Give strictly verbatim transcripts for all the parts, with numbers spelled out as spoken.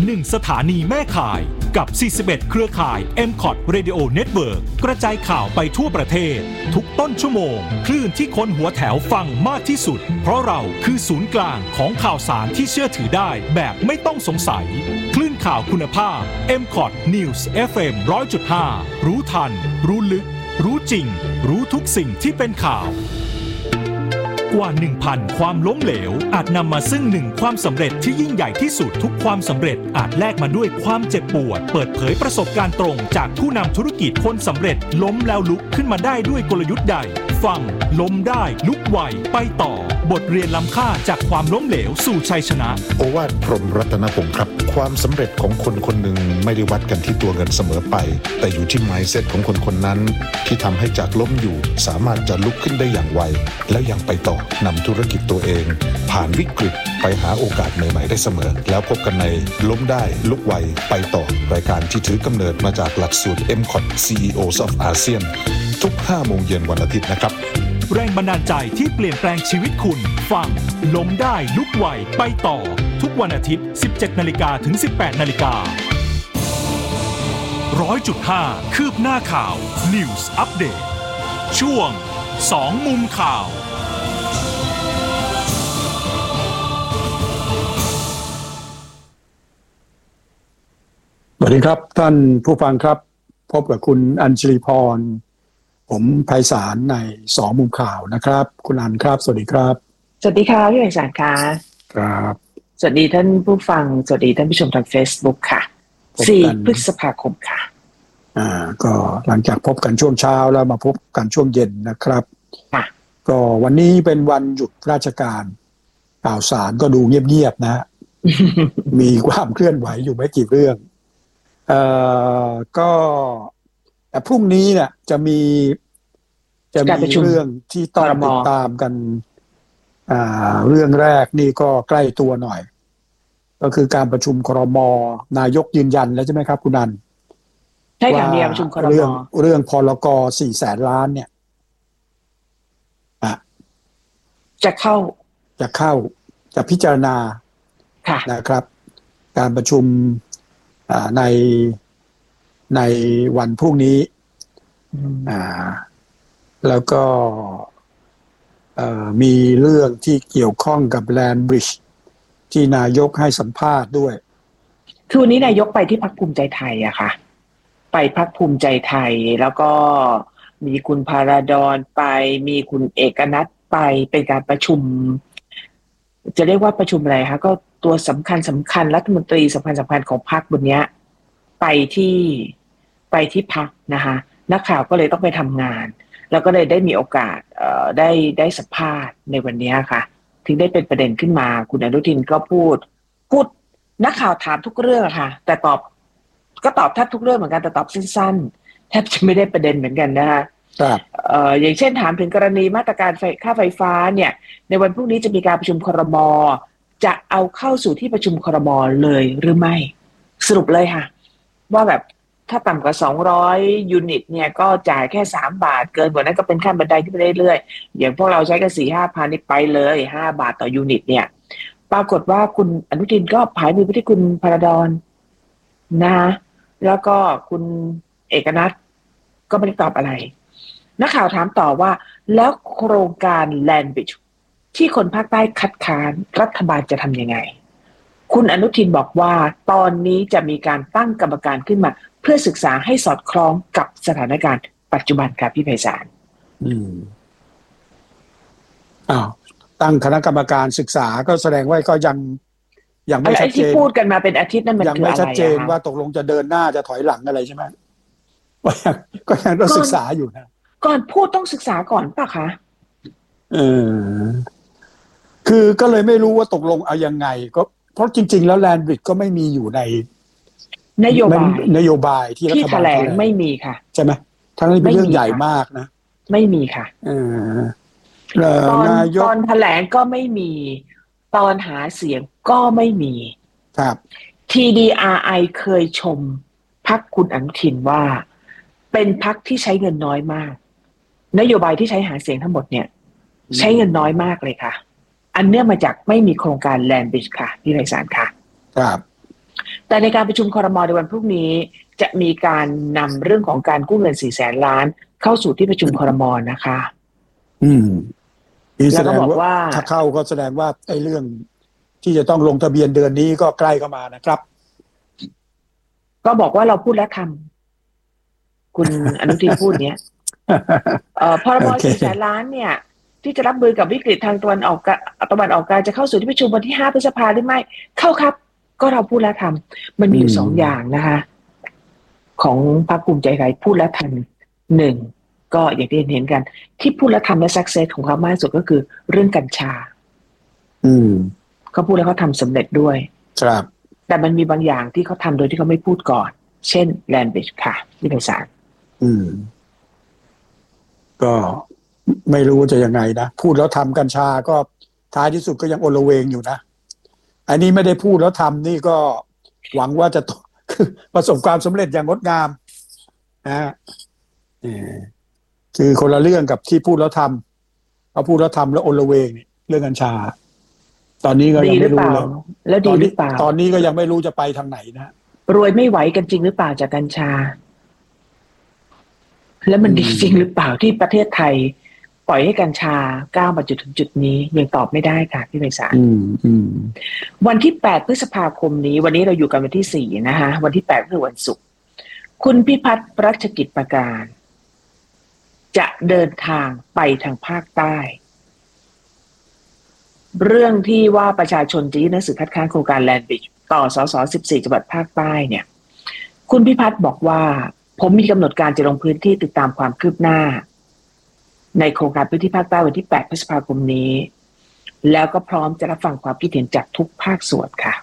หนึ่งสถานีแม่ข่ายกับสี่สิบเอ็ดเครือข่าย เอ็ม คอท Radio Network กระจายข่าวไปทั่วประเทศทุกต้นชั่วโมงคลื่นที่คนหัวแถวฟังมากที่สุดเพราะเราคือศูนย์กลางของข่าวสารที่เชื่อถือได้แบบไม่ต้องสงสัยคลื่นข่าวคุณภาพ เอ็ม คอท News เอฟ เอ็ม หนึ่งร้อยจุดห้า รู้ทันรู้ลึกรู้จริงรู้ทุกสิ่งที่เป็นข่าวกว่า หนึ่งพัน ความล้มเหลวอาจนำมาซึ่งหนึ่งความสำเร็จที่ยิ่งใหญ่ที่สุดทุกความสำเร็จอาจแลกมาด้วยความเจ็บปวดเปิดเผยประสบการณ์ตรงจากผู้นำธุรกิจคนสำเร็จล้มแล้วลุกขึ้นมาได้ด้วยกลยุทธ์ใดฟังล้มได้ลุกไหวไปต่อบทเรียนล้ำค่าจากความล้มเหลวสู่ชัยชนะโอวาทพรหมรัตนพงศ์ครับความสำเร็จของคนคนหนึ่งไม่ได้วัดกันที่ตัวเงินเสมอไปแต่อยู่ที่ mindset ของคนคนนั้นที่ทำให้จากล้มอยู่สามารถจะลุกขึ้นได้อย่างไวแล้วยังไปต่อนำธุรกิจตัวเองผ่านวิกฤตไปหาโอกาสใหม่ๆได้เสมอแล้วพบกันในล้มได้ลุกไวไปต่อรายการที่ถือกำเนิดมาจากหลักสูตร เอ็ม คอท ซี อี โอ of อาเซียนทุกห้าโมงเย็นวันอาทิตย์นะครับแรงบันดาลใจที่เปลี่ยนแปลงชีวิตคุณฟังล้มได้ลุกไหวไปต่อทุกวันอาทิตย์ สิบเจ็ดนาฬิกา ถึง สิบแปดนาฬิกา หนึ่งร้อยจุดห้า คืบหน้าข่าว News Update ช่วงสองมุมข่าวสวัสดีครับท่านผู้ฟังครับพบกับคุณอัญชลีพรผมไพศาลในสองมุมข่าวนะครับคุณอัญครับสวัสดีครับสวัสดีค่ะพี่ไพศาลค่ะครับสวัสดีท่านผู้ฟังสวัสดีท่านผู้ชมทาง Facebook ค่ะสี่พฤษภาคมค่ะอ่าก็หลังจากพบกันช่วงเช้าแล้วมาพบกันช่วงเย็นนะครับค่ะก็วันนี้เป็นวันหยุดราชการข่าวสารก็ดูเงียบๆนะ มีความเคลื่อนไหวอยู่ไม่กี่เรื่องเอ่อก็แต่พรุ่งนี้เนี่ยจะมีจะมีเรื่องที่ต้องติดตามกันอ่าเรื่องแรกนี่ก็ใกล้ตัวหน่อยก็คือการประชุมครม.นายกยืนยันแล้วใช่ไหมครับคุณนันใช่ค่ะมีประชุมครม. เรื่องเรื่องพรก.สี่แสนล้านเนี่ยอ่ะจะเข้าจะเข้าจะพิจารณาค่ะนะครับการประชุมในในวันพรุ่งนี้อ่าแล้วก็มีเรื่องที่เกี่ยวข้องกับแลนด์บริดจ์ที่นายกให้สัมภาษณ์ด้วยคือวันนี้นายกไปที่พรรคภูมิใจไทยอะค่ะไปพรรคภูมิใจไทยแล้วก็มีคุณพาราดอนไปมีคุณเอกนัทไปเป็นการประชุมจะเรียกว่าประชุมอะไรคะก็ตัวสำคัญสำคัญรัฐมนตรีสำคัญสำคัญของพรรคบนเนี้ยไปที่ไปที่พรรคนะคะนักข่าวก็เลยต้องไปทำงานแล้วก็เลยได้มีโอกาสเอ่อได้ได้สัมภาษณ์ในวันนี้ค่ะถึงได้เป็นประเด็นขึ้นมาคุณอนุทินก็พูดพูดนักข่าวถามทุกเรื่องค่ะแต่ตอบก็ตอบแทบทุกเรื่องเหมือนกันแต่ตอบสั้นๆแทบจะไม่ได้ประเด็นเหมือนกันนะคะครับเอ่ออย่างเช่นถามถึงกรณีมาตรการไฟค่าไฟฟ้าเนี่ยในวันพรุ่งนี้จะมีการประชุมครม.จะเอาเข้าสู่ที่ประชุมครม.เลยหรือไม่สรุปเลยค่ะว่าแบบถ้าต่ำกว่าสองร้อยยูนิตเนี่ยก็จ่ายแค่สามบาทเกินกว่านั้นก็เป็นขั้นบันไดขึ้นไปเรื่อยๆอย่างพวกเราใช้กัน สี่ถึงห้าพัน นี่ไปเลยห้าบาทต่อยูนิตเนี่ยปรากฏว่าคุณอนุทินก็ผายมือไปที่คุณพาราดอนนะแล้วก็คุณเอกนัทก็ไม่ได้ตอบอะไรนักข่าวถามต่อว่าแล้วโครงการ Land Bridge ที่คนภาคใต้คัดค้านรัฐบาลจะทำยังไงคุณอนุทินบอกว่าตอนนี้จะมีการตั้งกรรมการขึ้นมาเพื่อศึกษาให้สอดคล้องกับสถานการณ์ปัจจุบันครับพี่ไพศาลอืมอ้าวตั้งคณะกรรมการศึกษาก็แสดงว่าก็ยังยังไม่ชัดเจนที่พูดกันมาเป็นอาทิตย์นั้นมันคืออะไรยังไม่ชัดเจนว่าตกลงจะเดินหน้าจะถอยหลังอะไรใช่ไหมก็ยังก็ยังต้องศึกษาอยู่นะก่อนพูดต้องศึกษาก่อนป่ะคะเออคือก็เลยไม่รู้ว่าตกลงเอายังไงก็เพราะจริงๆแล้วแลนด์บริดจ์ก็ไม่มีอยู่ในนโยบายนโยบายที่รัฐบาลแถลงไม่มีค่ะใช่ไหมทั้งนี้เป็นเรื่องใหญ่มากนะไม่มีค่ะเออตอนตอนแถลงก็ไม่มีตอนหาเสียงก็ไม่มีครับที ดี อาร์ ไอ เคยชมพรรคคุณอนุทินว่าเป็นพรรคที่ใช้เงินน้อยมากนโยบายที่ใช้หาเสียงทั้งหมดเนี่ยใช้เงินน้อยมากเลยค่ะอันเนื่องมาจากไม่มีโครงการ Land Bridge ค่ะพี่ไพศาลค่ะครับแแต่ในการประชุมครม.ในวันพรุ่งนี้จะมีการนำเรื่องของการกู้เงินสี่แสนล้านเข้าสู่ที่ประชุมครม.นะคะอืมนี่แสแล้วดก็งบอกว่าว่าถ้าเข้าก็แสดงว่าไอ้เรื่องที่จะต้องลงทะเบียนเดือนนี้ก็ใกล้เข้ามานะครับก็บอกว่าเราพูดและทำคุณ อนุทินพูดเนี้ย เอ่อพรบโอเคสี่แสนล้านเนี่ยที่จะรับมือกับวิกฤตทางตะวันออกกลางตะวันออกกลางจะเข้าสู่ที่ประชุมวันที่ห้าพฤษภาหรือไม่เข้าครับก็เราพูดและทำมันมีอยู่สองอย่างนะคะ ของพรรคภูมิใจไทยพูดและทำหนึ่งก็อย่างที่เห็นกันที่พูดและทำและสักเซสของเขามากที่สุดก็คือเรื่องกัญชาอืมเขาพูดแล้วเขาทำสำเร็จด้วยครับแต่มันมีบางอย่างที่เขาทำโดยที่เขาไม่พูดก่อนเช่นแลนด์บริดจ์ค่ะที่ไพศาลอืม ก็ไม่รู้จะยังไงนะพูดแล้วทำกัญชาก็ท้ายที่สุดก็ยังโอลเวงอยู่นะอันนี้ไม่ได้พูดแล้วทำนี่ก็หวังว่าจะ ประสบความสำเร็จอย่างงดงามนะฮะเอ่อคือคนละเรื่องกับที่พูดแล้วทำเอาพูดแล้วทำแล้วโอลเวงนี่เรื่องกัญชา ตอนนี้ก็ยังไม่รู้เลยแล้วดีหรือเปล่าตอนนี้ก็ยังไม่รู้จะไปทางไหนนะรวยไม่ไหวกันจริงหรือเปล่าจากกัญชา แล้วมันดีจริงหรือเปล่าที่ประเทศไทยปล่อยให้กัญชาก้าวมาจุดถึงจุดนี้ยังตอบไม่ได้ค่ะพี่ไพศาลอืมอืมวันที่แปดพฤษภาคมนี้วันนี้เราอยู่กันวันที่สี่นะคะวันที่แปดคือวันศุกร์คุณพิพัฒน์รัชกิจประการ จะเดินทางไปทางภาคใต้ เรื่องที่ว่าประชาชนจะยื่นหนังสือคัดค้านโครงการแลนด์บริดจ์ต่อสสสิบสี่จังหวัดภาคใต้เนี่ยคุณพิพัฒน์บอกว่าผมมีกำหนดการจะลงพื้นที่ติดตามความคืบหน้าในโครงการพื้นที่ภาคใต้วันที่แปดพฤษภาคมนี้แล้วก็พร้อมจะรับฟังความคิดเห็นจากทุกภาคส่วนค่ะ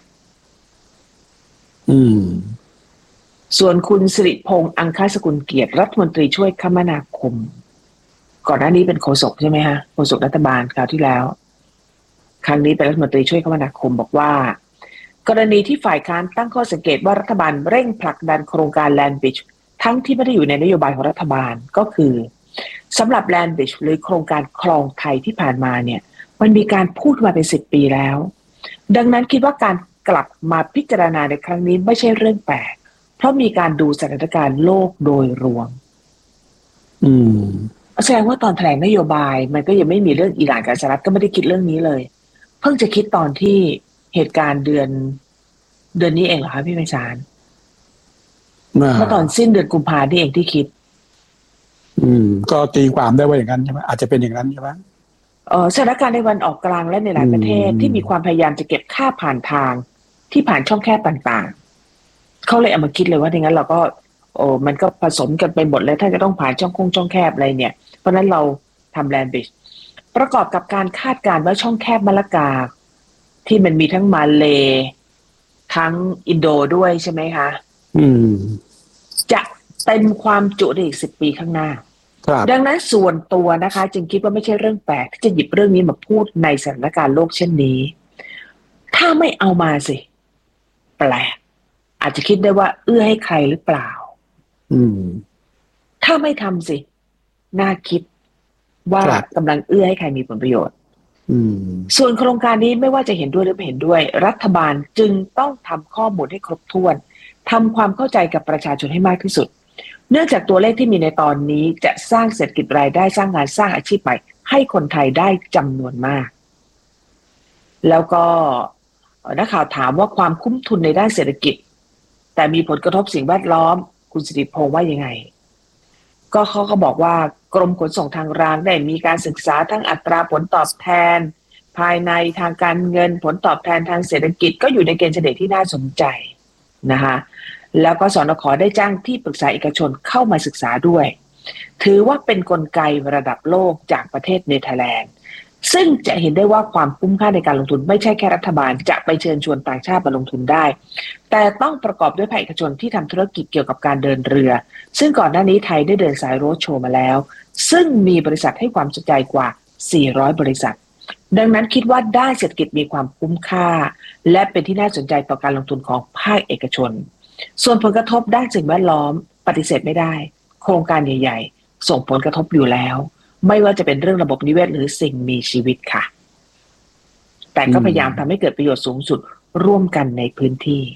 อืมส่วนคุณสิริพงษ์อังคสกุลเกียรติรัฐมนตรีช่วยคมนาคมก่อนหน้านี้เป็นโฆษกใช่ไหมฮะโฆษกรัฐบาลคราวที่แล้วครั้งนี้เป็นรัฐมนตรีช่วยคมนาคมบอกว่ากรณีที่ฝ่ายค้านตั้งข้อสังเกตว่ารัฐบาลเร่งผลักดันโครงการแลนด์บริดจ์ทั้งที่ไม่ได้อยู่ในนโยบายของรัฐบาลก็คือสำหรับแลนด์บริดจ์หรือโครงการคลองไทยที่ผ่านมาเนี่ยมันมีการพูดมาเป็นสิบปีแล้วดังนั้นคิดว่าการกลับมาพิจารณาในครั้งนี้ไม่ใช่เรื่องแปลกเพราะมีการดูสถานการณ์โลกโดยรวมอืมแสดงว่าตอนแถลงนโยบายมันก็ยังไม่มีเรื่องอิหร่านกับสหรัฐก็ไม่ได้คิดเรื่องนี้เลยเพิ่งจะคิดตอนที่เหตุการณ์เดือนเดือนนี้เองเหรอคะพี่ไพศาลเมื่อตอนสิ้นเดือนกุมภาพันธ์นี่เองที่คิดอืม ก็ตีความได้ว่าอย่างนั้นใช่ไหมอาจจะเป็นอย่างนั้นใช่ไหมเอ่อสถานการณ์ในวันออกกลางและในหลายประเทศที่มีความพยายามจะเก็บค่าผ่านทางที่ผ่านช่องแคบต่างๆเขาเลยเอามาคิดเลยว่าดังนั้นเราก็โอ้มันก็ผสมกันไปหมดเลยถ้าจะต้องผ่านช่องคงช่องแคบอะไรเนี่ยเพราะนั้นเราทำแลนด์บริดจ์ประกอบกับการคาดการณ์ว่าช่องแคบมะละกาที่มันมีทั้งมาเลทั้งอินโดด้วยใช่ไหมคะอืมจะเต็มความจุได้อีกสิบปีข้างหน้าดังนั้นส่วนตัวนะคะจึงคิดว่าไม่ใช่เรื่องแปลกที่จะหยิบเรื่องนี้มาพูดในสถานการณ์โลกเช่นนี้ถ้าไม่เอามาสิแปลกอาจจะคิดได้ว่าเอื้อให้ใครหรือเปล่าอืมถ้าไม่ทำสิน่าคิดว่ากำลังเอื้อให้ใครมีผลประโยชน์อืมส่วนโครงการนี้ไม่ว่าจะเห็นด้วยหรือไม่เห็นด้วยรัฐบาลจึงต้องทำข้อมูลให้ครบถ้วนทำความเข้าใจกับประชาชนให้มากที่สุดเนื่องจากตัวเลขที่มีในตอนนี้จะสร้างเศรษฐกิจรายได้สร้างงานสร้างอาชีพใหม่ให้คนไทยได้จำนวนมากแล้วก็นักข่าวถามว่าความคุ้มทุนในด้านเศรษฐกิจแต่มีผลกระทบสิ่งแวดล้อมคุณสิริพงษ์ว่ายังไงก็เขาก็บอกว่ากรมขนส่งทางรางได้มีการศึกษาทั้งอัตราผลตอบแทนภายในทางการเงินผลตอบแทนทางเศรษฐกิจก็อยู่ในเกณฑ์เฉลี่ยที่น่าสนใจนะคะแล้วก็สนข.ได้จ้างที่ปรึกษาเอกชนเข้ามาศึกษาด้วยถือว่าเป็นกลไกระดับโลกจากประเทศเนเธอร์แลนด์ซึ่งจะเห็นได้ว่าความคุ้มค่าในการลงทุนไม่ใช่แค่รัฐบาลจะไปเชิญชวนต่างชาติมาลงทุนได้แต่ต้องประกอบด้วยภาคเอกชนที่ทำธุรกิจเกี่ยวกับการเดินเรือซึ่งก่อนหน้านี้ไทยได้เดินสายโรดโชว์มาแล้วซึ่งมีบริษัทให้ความสนใจกว่าสี่ร้อยบริษัทดังนั้นคิดว่าด้านเศรษฐกิจมีความคุ้มค่าและเป็นที่น่าสนใจต่อการลงทุนของภาคเอกชนส่วนผลกระทบด้านสิ่งแวดล้อมปฏิเสธไม่ได้โครงการใหญ่ๆส่งผลกระทบอยู่แล้วไม่ว่าจะเป็นเรื่องระบบนิเวศหรือสิ่งมีชีวิตค่ะแต่ก็พยายามทำให้เกิดประโยชน์สูงสุดร่วมกันในพื้นที่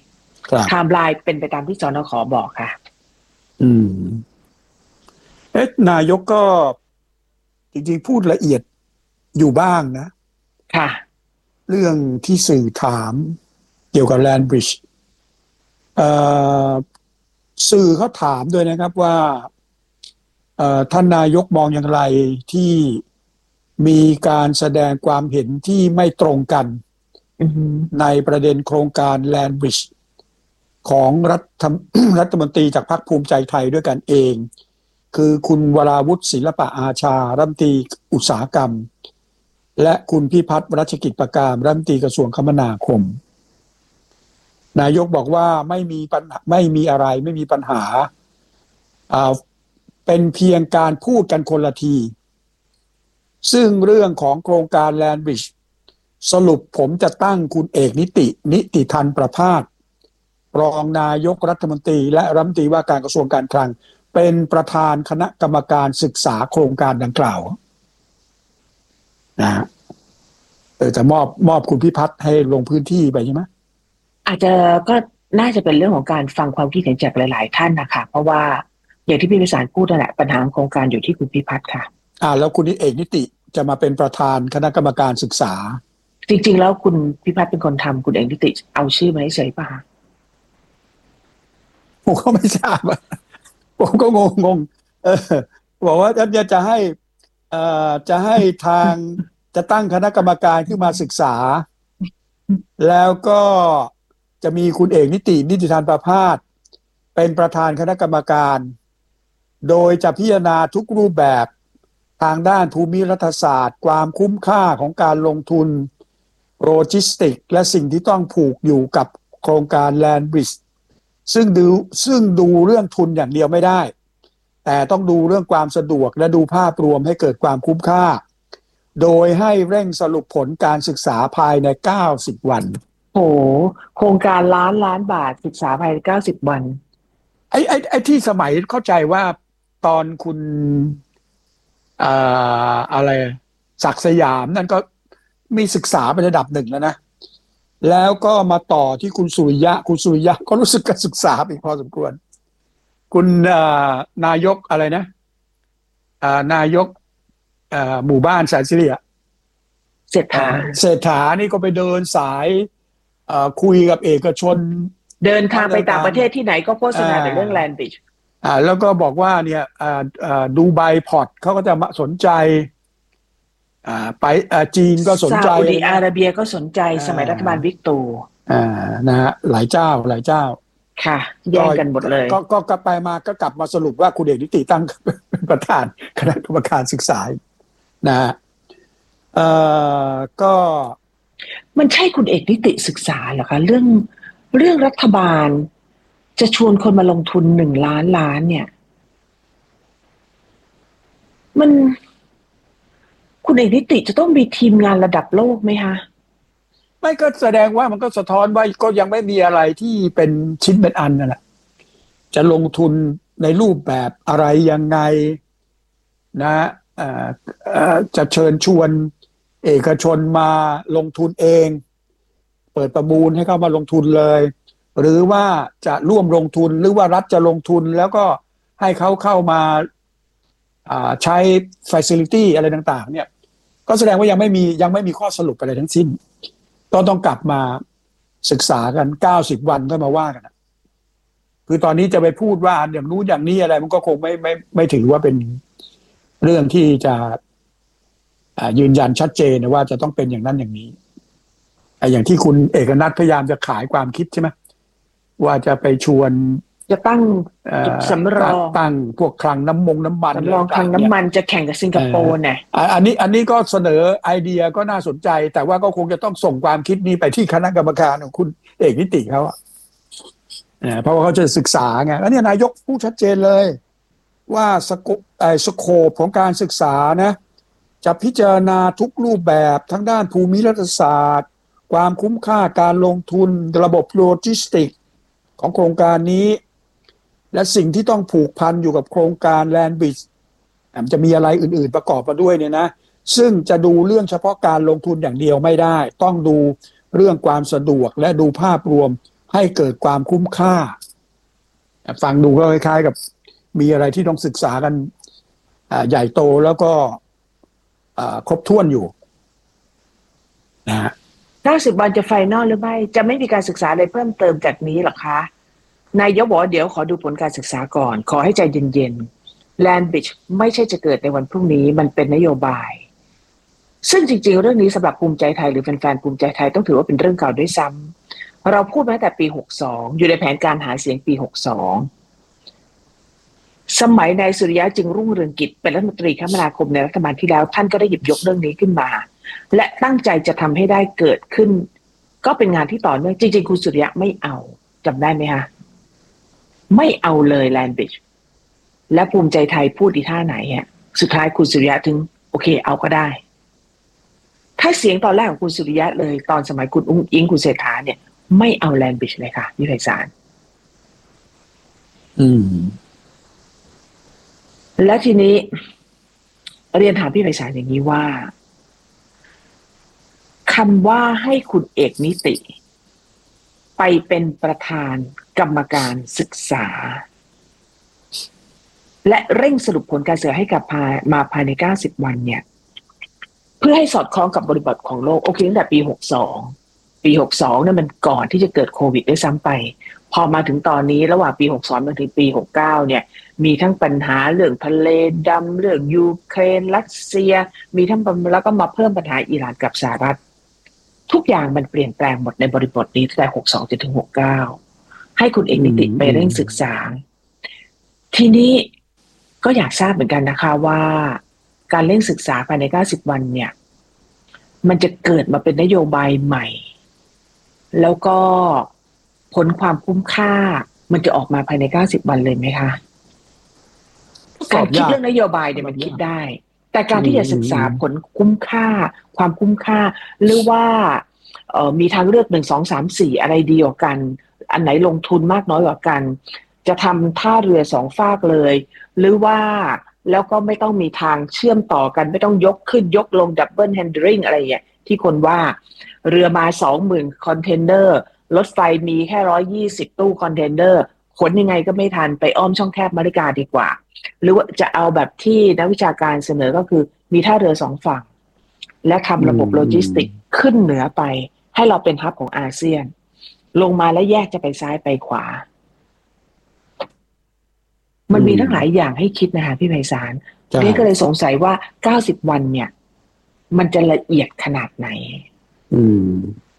ไทม์ไลน์เป็นไปตามที่สนข.บอกค่ะอืมเอ๊ะนายกก็จริงๆพูดละเอียดอยู่บ้างนะค่ะเรื่องที่สื่อถามเกี่ยวกับแลนด์บริดจ์เอ่อสื่อเขาถามด้วยนะครับว่าเอ่อท่านนายกมองอย่างไรที่มีการแสดงความเห็นที่ไม่ตรงกันในประเด็นโครงการแลนด์บริดจ์ของรัฐ รัฐมนตรีจากพรรคภูมิใจไทยด้วยกันเองคือคุณวราวุฒิศิลปะอาชารัฐมนตรีอุตสาหกรรมและคุณพิพัฒน์รัชกิจประการรัฐมนตรีกระทรวงคมนาคมนายกบอกว่าไม่มีปัญหาไม่มีอะไรไม่มีปัญหาอ่าเป็นเพียงการพูดกันคนละทีซึ่งเรื่องของโครงการแลนด์บริดจ์สรุปผมจะตั้งคุณเอกนิตินิติทันประภาสรองนายกรัฐมนตรีและรัฐมนตรีว่าการกระทรวงการคลังเป็นประธานคณะกรรมการศึกษาโครงการดังกล่าวนะฮะเออจะมอบมอบคุณพิพัฒน์ให้ลงพื้นที่ไปใช่ไหมอาจจะก็น่าจะเป็นเรื่องของการฟังความคิดเห็นจากหลายๆท่านนะคะเพราะว่าอย่างที่พี่พิสารพูดนั่นแหละปัญหาโครงการอยู่ที่คุณพิพัฒน์ค่ะอ่าแล้วคุณเอกนิติจะมาเป็นประธานคณะกรรมการศึกษาจริงๆแล้วคุณพิพัฒน์เป็นคนทำคุณเอกนิติเอาชื่อมาเฉยๆป่ะผมก็ไม่ทราบผมก็งงงเออบอกว่าจะจะให้เอ่อจะให้ทางจะตั้งคณะกรรมการขึ้นมาศึกษาแล้วก็จะมีคุณเอกนิตินิติทันประภาสเป็นประธานคณะกรรมการโดยจะพิจารณาทุกรูปแบบทางด้านภูมิรัฐศาสตร์ความคุ้มค่าของการลงทุนโลจิสติกและสิ่งที่ต้องผูกอยู่กับโครงการแลนด์บริดจ์ซึ่งดูซึ่งดูเรื่องทุนอย่างเดียวไม่ได้แต่ต้องดูเรื่องความสะดวกและดูภาพรวมให้เกิดความคุ้มค่าโดยให้เร่งสรุปผลการศึกษาภายในเก้าสิบวันโอ้โครงการล้านล้านบาทศึกษาภายในเก้าสิบวันไอ้ไอ้ไอ้ที่สมัยเข้าใจว่าตอนคุณอ่าอะไรศักดิ์สยามนั่นก็มีศึกษาเป็นระดับหนึ่งแล้วนะแล้วก็มาต่อที่คุณสุริยะคุณสุริยะก็รู้สึกการศึกษาอีกพอสมควรคุณนายกอะไรนะนายกหมู่บ้านแสนสิริเศรษฐาเศรษฐานี่ก็ไปเดินสายคุยกับเอกชนเดินทางไปต่างประเทศที่ไหนก็โฆษณาแต่เรื่องแลนด์บริดจ์อ่าแล้วก็บอกว่าเนี่ยอ่าอ่าดูไบพอร์ตเขาก็จะมาสนใจอ่าไปอ่าจีนก็สนใจซาอุดิอาระเบียก็สนใจสมัยรัฐบาลวิกตูอ่านะฮะหลายเจ้าหลายเจ้าค่ะแย่งกันหมดเลยก็ก็กลับไปมาก็กลับมาสรุปว่าคุณเอกนิติตั้งเป็นประธานคณะกรรมการศึกษานะฮะเอ่อก็มันใช่คุณเอกนิติศึกษาเหรอคะเรื่องเรื่องรัฐบาลจะชวนคนมาลงทุนหนึ่งล้านล้านเนี่ยมันคุณเอกนิติจะต้องมีทีมงานระดับโลกไหมคะไม่ก็แสดงว่ามันก็สะท้อนว่าก็ยังไม่มีอะไรที่เป็นชิ้นเป็นอันนั่นแหละจะลงทุนในรูปแบบอะไรยังไงนะเอ่อเอ่อจะเชิญชวนเอกชนมาลงทุนเองเปิดประมูลให้เข้ามาลงทุนเลยหรือว่าจะร่วมลงทุนหรือว่ารัฐจะลงทุนแล้วก็ให้เขาเข้ามาใช้ facility อะไรต่างๆเนี่ยก็แสดงว่ายังไม่มียังไม่มีข้อสรุปอะไรทั้งสิ้นก็ต้องกลับมาศึกษากันเก้าสิบวันก็มาว่ากันคือตอนนี้จะไปพูดว่าอย่างนู้นอย่างนี้อะไรมันก็คงไม่ไม่ไม่ถือว่าเป็นเรื่องที่จะยืนยันชัดเจนนะว่าจะต้องเป็นอย่างนั้นอย่างนี้อย่างที่คุณเอกนัทพยายามจะขายความคิดใช่ไหมว่าจะไปชวนจะตั้งจุดสำรองตั้งพวกคลังน้ำมงน้ำมันสำรองคลังน้ำมันจะแข่งกับสิงคโปร์เนี่ยอันนี้อันนี้ก็เสนอไอเดียก็น่าสนใจแต่ว่าก็คงจะต้องส่งความคิดนี้ไปที่คณะกรรมการของคุณเอกนิติเขาอ่ะเพราะว่าเขาจะศึกษาไงแล้วเนี่ยนายกพูดชัดเจนเลยว่าสโคปไอ้สโคปของการศึกษานะจะพิจารณาทุกรูปแบบทั้งด้านภูมิรัฐศาสตร์ความคุ้มค่าการลงทุนระบบโลจิสติกของโครงการนี้และสิ่งที่ต้องผูกพันอยู่กับโครงการแลนด์บริดจ์จะมีอะไรอื่นๆประกอบมาด้วยเนี่ยนะซึ่งจะดูเรื่องเฉพาะการลงทุนอย่างเดียวไม่ได้ต้องดูเรื่องความสะดวกและดูภาพรวมให้เกิดความคุ้มค่าฟังดูก็คล้ายๆกับมีอะไรที่ต้องศึกษากันใหญ่โตแล้วก็ครบถ้วนอยู่นะฮะเก้าสิบวันจะไฟนอลหรือไม่จะไม่มีการศึกษาอะไรเพิ่มเติมจากนี้หรอคะนายกบอกเดี๋ยวขอดูผลการศึกษาก่อนขอให้ใจเย็นๆ Land Bridge ไม่ใช่จะเกิดในวันพรุ่งนี้มันเป็นนโยบายซึ่งจริงๆเรื่องนี้สำหรับภูมิใจไทยหรือแฟนๆภูมิใจไทยต้องถือว่าเป็นเรื่องเก่าด้วยซ้ำเราพูดมาตั้งแต่ปีหกสิบสองอยู่ในแผนการหาเสียงปีหกสิบสองสมัยนายสุริยะจึงรุ่งเรืองกิจเป็นรัฐมนตรีคมนาคมในรัฐบาลที่แล้วท่านก็ได้หยิบยกเรื่องนี้ขึ้นมาและตั้งใจจะทำให้ได้เกิดขึ้นก็เป็นงานที่ต่อเนื่องจริงๆคุณสุริยะไม่เอาจำได้ไหมคะไม่เอาเลย Land Bridge และภูมิใจไทยพูดอีท่าไหนอ่ะสุดท้ายคุณสุริยะถึงโอเคเอาก็ได้ถ้าเสียงตอนแรกของคุณสุริยะเลยตอนสมัยคุณอุ้งอิงคุณเศรษฐาเนี่ยไม่เอา Land Bridge เลยค่ะพี่ไพศาลอืมแล้วทีนี้เรียนถามพี่ไพศาลอย่างนี้ว่าคำว่าให้คุณเอกนิติไปเป็นประธานกรรมการศึกษาและเร่งสรุปผลการศึกษาให้กับมาภายในเก้าสิบวันเนี่ยเพื่อให้สอดคล้องกับบริบทของโลกโอเคตั้งแต่ปีหกสิบสองปีหกสิบสองเนี่ยมันก่อนที่จะเกิดโควิดด้วยซ้ำไปพอมาถึงตอนนี้ระหว่างปีหกสิบสองมาถึงปีหกสิบเก้าเนี่ยมีทั้งปัญหาเรื่องทะเลดำเรื่องยูเครนรัสเซียมีทั้งแล้วก็มาเพิ่มปัญหาอิหร่านกับสหรัฐทุกอย่างมันเปลี่ยนแปลงหมดในบริบทนี้ตั้งแต่หกสิบสองจนถึงหกสิบเก้าให้คุณเอกนิติไปเร่งศึกษาทีนี้ก็อยากทราบเหมือนกันนะคะว่าการเร่งศึกษาภายในเก้าสิบวันเนี่ยมันจะเกิดมาเป็นนโยบายใหม่แล้วก็ผลความคุ้มค่ามันจะออกมาภายในเก้าสิบวันเลยไหมคะการคิดเรื่องนโยบายเนี่ยมันคิดได้แต่การที่จะศึกษาผลคุ้มค่าความคุ้มค่าหรือว่าเอ่อมีทางเลือกหนึ่งสองสามสี่อะไรดีกว่ากันอันไหนลงทุนมากน้อยกว่ากันจะทำท่าเรือสองฟากเลยหรือว่าแล้วก็ไม่ต้องมีทางเชื่อมต่อกันไม่ต้องยกขึ้นยกลงดับเบิลแฮนดริงอะไรอย่างเงี้ยที่คนว่าเรือมาสองหมื่นคอนเทนเนอร์รถไฟมีแค่ร้อยยี่สิบตู้คอนเทนเนอร์ขนยังไงก็ไม่ทันไปอ้อมช่องแคบมาริกาดีกว่าหรือว่าจะเอาแบบที่นักวิชาการเสนอก็คือมีท่าเรือสองฝั่งและทำระบบโลจิสติกขึ้นเหนือไปให้เราเป็นฮับของอาเซียนลงมาแล้วแยกจะไปซ้ายไปขวามันมีทั้งหลายอย่างให้คิดนะคะพี่ไพศาลนี่ก็เลยสงสัยว่าเก้าสิบวันเนี่ยมันจะละเอียดขนาดไหนอืม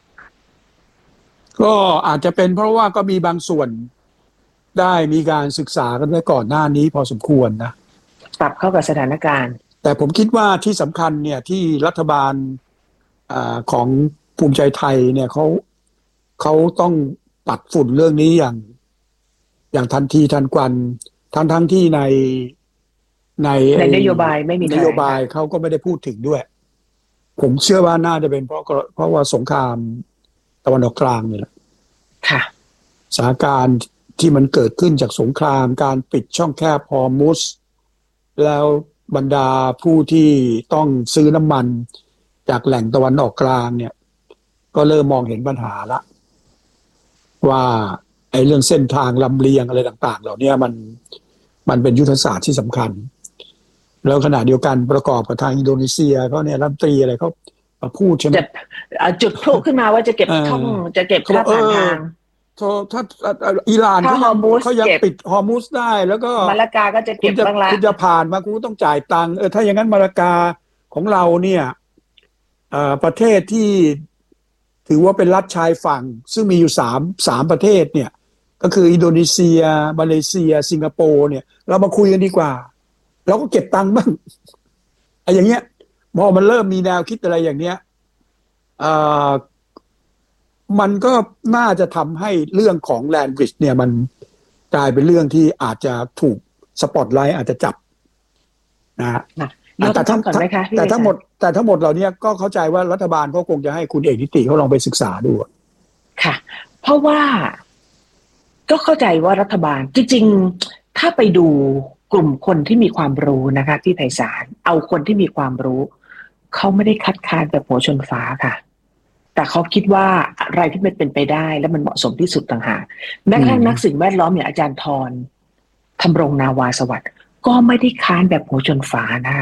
ก็อาจจะเป็นเพราะว่าก็มีบางส่วนได้มีการศึกษากันไว้ก่อนหน้านี้พอสมควรนะปรับเข้ากับสถานการณ์แต่ผมคิดว่าที่สำคัญเนี่ยที่รัฐบาลอ่าของภูมิใจไทยเนี่ยเขาเขาต้องปัดฝุ่นเรื่องนี้อย่างอย่างทันทีทันควันทั้งทั้งที่ในในในนโยบายไม่มีนโยบายเขาก็ไม่ได้พูดถึงด้วยผมเชื่อว่าน่าจะเป็นเพราะเพราะว่าสงครามตะวันออกกลางนี่แหละค่ะสถานการณ์ที่มันเกิดขึ้นจากสงครามการปิดช่องแคบฮอร์มุสแล้วบรรดาผู้ที่ต้องซื้อน้ำมันจากแหล่งตะวันออกกลางเนี่ยก็เริ่มมองเห็นปัญหาละว่าไอ้เรื่องเส้นทางลำเลียงอะไรต่างๆเหล่านี้มันมันเป็นยุทธศาสตร์ที่สำคัญแล้วขณะเดียวกันประกอบกับทางอินโดนีเซียเขาเนี่ยรัฐมนตรีอะไรเขาพูดใช่ไหมจุดพลุขึ้นมาว่าจะเก็บช่องจะเก็บค่าผ่านทางถ้าอิหร่านเขาเขายังปิดฮอร์มุสได้แล้วก็มาลากาก็จะเก็บบ้างละคุณจะผ่านมาคุณต้องจ่ายตังค์เออถ้าอย่างนั้นมาลากาของเราเนี่ยประเทศที่ถือว่าเป็นรัฐชายฝั่งซึ่งมีอยู่สามสามประเทศเนี่ยก็คืออินโดนีเซียมาเลเซียสิงคโปร์เนี่ยเรามาคุยกันดีกว่าเราก็เก็บตังค์บ้างไอ้อย่างเงี้ยพอมันเริ่มมีแนวคิดอะไรอย่างเนี้ยอ่ามันก็น่าจะทำให้เรื่องของ Land Bridge เนี่ยมันกลายเป็นเรื่องที่อาจจะถูกสปอตไลท์อาจจะจับนะฮะแต่ทั้งแต่ทั้งหมดแต่ทั้งหมดเหล่านี้ก็เข้าใจว่ารัฐบาลก็คงจะให้คุณเอกนิติเขาลองไปศึกษาดูค่ะเพราะว่าก็เข้าใจว่ารัฐบาลจริงๆถ้าไปดูกลุ่มคนที่มีความรู้นะคะที่ไพศาลเอาคนที่มีความรู้เขาไม่ได้คัดค้านแบบหัวชนฟ้าค่ะแต่เขาคิดว่าอะไรที่มันเป็นไปได้และมันเหมาะสมที่สุดต่างหากแม้กระทั่งนักสิ่งแวดล้อมอย่างอาจารย์ธรธำรงนาวาสวัสดิ์ก็ไม่ได้ค้านแบบหัวชนฝานะ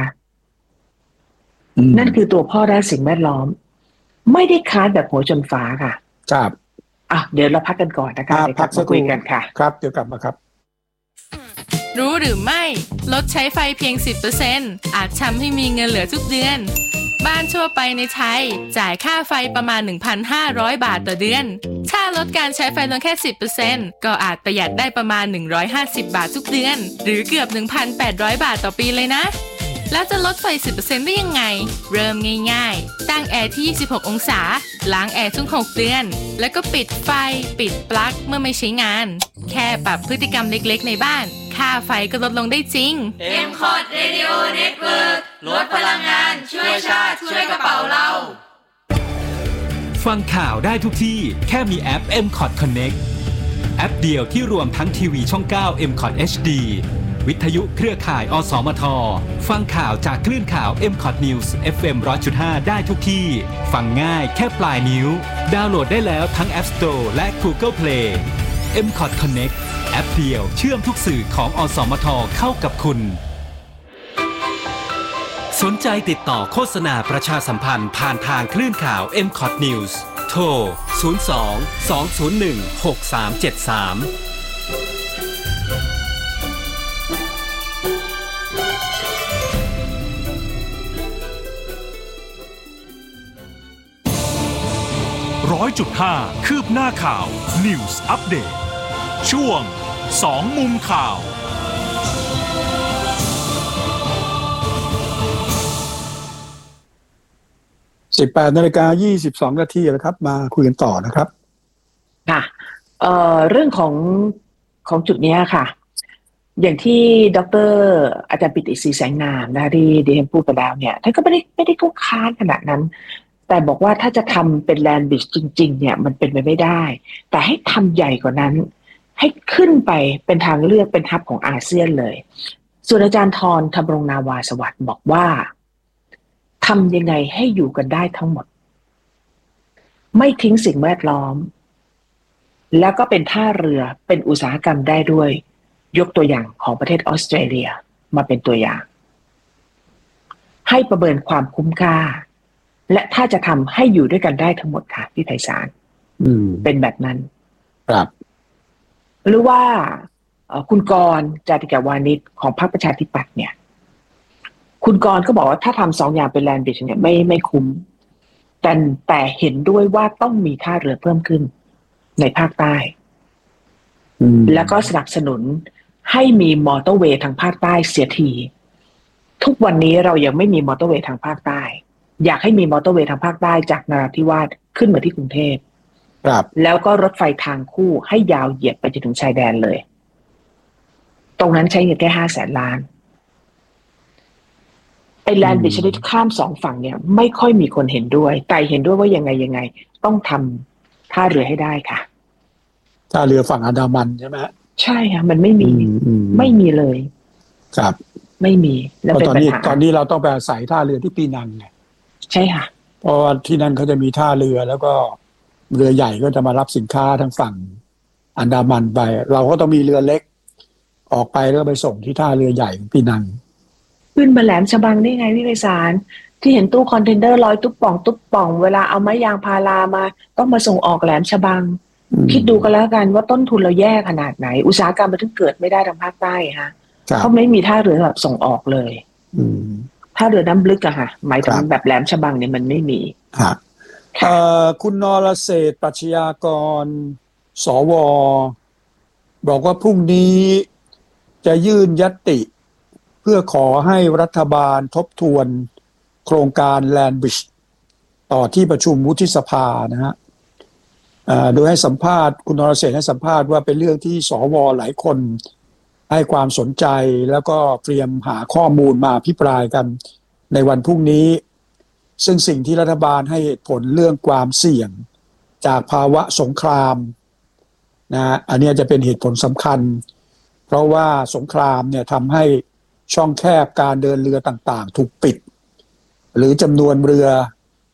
นั่นคือตัวพ่อด้านสิ่งแวดล้อมไม่ได้ค้านแบบหัวชนฝาค่ะครับอ่ะเดี๋ยวเราพักกันก่อนนะคะเดี๋ยวกลับมาคุยกันค่ะครับเดี๋ยวกลับมาครับรู้หรือไม่ลดใช้ไฟเพียง สิบเปอร์เซ็นต์ อาจทำให้มีเงินเหลือทุกเดือนบ้านทั่วไปในไทยจ่ายค่าไฟประมาณ หนึ่งพันห้าร้อย บาทต่อเดือนถ้าลดการใช้ไฟลงแค่ สิบเปอร์เซ็นต์ ก็อาจประหยัดได้ประมาณหนึ่งร้อยห้าสิบบาททุกเดือนหรือเกือบ หนึ่งพันแปดร้อย บาทต่อปีเลยนะแล้วจะลดไฟ สิบเปอร์เซ็นต์ ได้ยังไงเริ่มง่ายๆตั้งแอร์ที่ยี่สิบหกองศาล้างแอร์ทุกหกเดือนแล้วก็ปิดไฟปิดปลั๊กเมื่อไม่ใช้งานแค่ปรับพฤติกรรมเล็กๆในบ้านค่าไฟก็ลดลงได้จริง เอ็ม คอ ที Radio Network ลดพลังงานช่วยชาติช่วยกระเป๋าเราฟังข่าวได้ทุกที่แค่มีแอป เอ็ม คอ ที Connect แอปเดียวที่รวมทั้งทีวีช่องเก้า เอ็ม คอ ที เอช ดี วิทยุเครือข่ายอสมทฟังข่าวจากคลื่นข่าว เอ็ม คอ ที News เอฟ เอ็ม หนึ่งร้อยจุดห้า ได้ทุกที่ฟังง่ายแค่ปลายนิ้วดาวน์โหลดได้แล้วทั้ง App Store และ Google Play เอ็ม คอ ที Connect แอปเดียวเชื่อมทุกสื่อของอสมทเข้ากับคุณสนใจติดต่อโฆษณาประชาสัมพันธ์ผ่านทางคลื่นข่าว เอ็ม คอ ที News โทรศูนย์ สอง สอง ศูนย์ หนึ่ง หก สาม เจ็ด สามร้อยจุดห้าคืบหน้าข่าว News Update ช่วงสองมุมข่าวสิบแปดนาฬิกายี่สิบสองนาทีแล้วครับมาคุยกันต่อนะครับค่ะเอ่อเรื่องของของจุดนี้ค่ะอย่างที่ดร.อาจารย์ปิติศรีแสงนามนะที่ดิฉันพูดไปแล้วเนี่ยท่านก็ไม่ได้ไม่ได้เข้าค้านขนาดนั้นแต่บอกว่าถ้าจะทำเป็นแลนด์บริดจ์จริงๆเนี่ยมันเป็นไปไม่ได้แต่ให้ทำใหญ่กว่านั้นให้ขึ้นไปเป็นทางเลือกเป็นฮับของอาเซียนเลยส่วนอาจารย์ธรธำรงนาวาสวัสดิ์บอกว่าทำยังไงให้อยู่กันได้ทั้งหมดไม่ทิ้งสิ่งแวดล้อมแล้วก็เป็นท่าเรือเป็นอุตสาหกรรมได้ด้วยยกตัวอย่างของประเทศออสเตรเลียมาเป็นตัวอย่างให้ประเมินความคุ้มค่าและถ้าจะทำให้อยู่ด้วยกันได้ทั้งหมดค่ะพี่ไพศาลเป็นแบบนั้นครับหรือว่าคุณกรณ์จาติกาวานิชของพรรคประชาธิปัตย์เนี่ยคุณกรณ์ก็บอกว่าถ้าทำสองอย่างเป็นแลนด์บริดจ์เนี่ยไม่ไม่คุ้มแต่แต่เห็นด้วยว่าต้องมีท่าเรือเพิ่มขึ้นในภาคใต้แล้วก็สนับสนุนให้มีมอเตอร์เวย์ทางภาคใต้เสียทีทุกวันนี้เรายังไม่มีมอเตอร์เวย์ทางภาคใต้อยากให้มีมอเตอร์เวย์ทางภาคใต้จากนราธิวาสขึ้นมาที่กรุงเทพครับแล้วก็รถไฟทางคู่ให้ยาวเหยียดไปจนถึงชายแดนเลยตรงนั้นใช้เงินแค่ห้าแสนล้านไอ้แลนด์บริดจ์ชนิดข้ามสองฝั่งเนี่ยไม่ค่อยมีคนเห็นด้วยแต่เห็นด้วยว่ายังไงยังไงต้องทำท่าเรือให้ได้ค่ะท่าเรือฝั่งอันดามันใช่ไหมใช่ค่ะมันไม่มีไม่มีเลยครับไม่มีแล้วเป็นปัญหาตอนนี้เราต้องไปอาศัยท่าเรือที่ปีนังไงใช่ค่ะเพราะว่าที่นั่นเขาจะมีท่าเรือแล้วก็เรือใหญ่ก็จะมารับสินค้าทางฝั่งอันดามันไปเราก็ต้องมีเรือเล็กออกไปแล้วไปส่งที่ท่าเรือใหญ่ของปีนังขึ้นมาแหลมฉบังได้ไงพี่ไพศาลที่เห็นตู้คอนเทนเนอร์ลอยตุ๊บป่องตุ๊บป่องเวลาเอาไม้ยางพารามาต้องมาส่งออกแหลมฉบังคิดดูกันแล้วกันว่าต้นทุนเราแย่ขนาดไหนอุตสาหกรรมมันถึงเกิดไม่ได้ทางภาคใต้ฮะเพราะไม่มีท่าเรือแบบส่งออกเลยท่าเรือน้ำลึกอะค่ะหมายถึงแบบแหลมฉบังเนี่ยมันไม่มีค่ะคุณนรเศรษฐ์ปรัชญากรสวบอกว่าพรุ่งนี้จะยื่นญัตติเพื่อขอให้รัฐบาลทบทวนโครงการแลนด์บริดจ์ต่อที่ประชุมวุฒิสภานะฮะโดยให้สัมภาษณ์คุณนรเศรษฐ์ให้สัมภาษณ์ว่าเป็นเรื่องที่สวหลายคนให้ความสนใจแล้วก็เตรียมหาข้อมูลมาอภิปรายกันในวันพรุ่งนี้ซึ่งสิ่งที่รัฐบาลให้เหตุผลเรื่องความเสี่ยงจากภาวะสงครามนะอันนี้จะเป็นเหตุผลสำคัญเพราะว่าสงครามเนี่ยทำให้ช่องแคบการเดินเรือต่างๆถูกปิดหรือจำนวนเรือ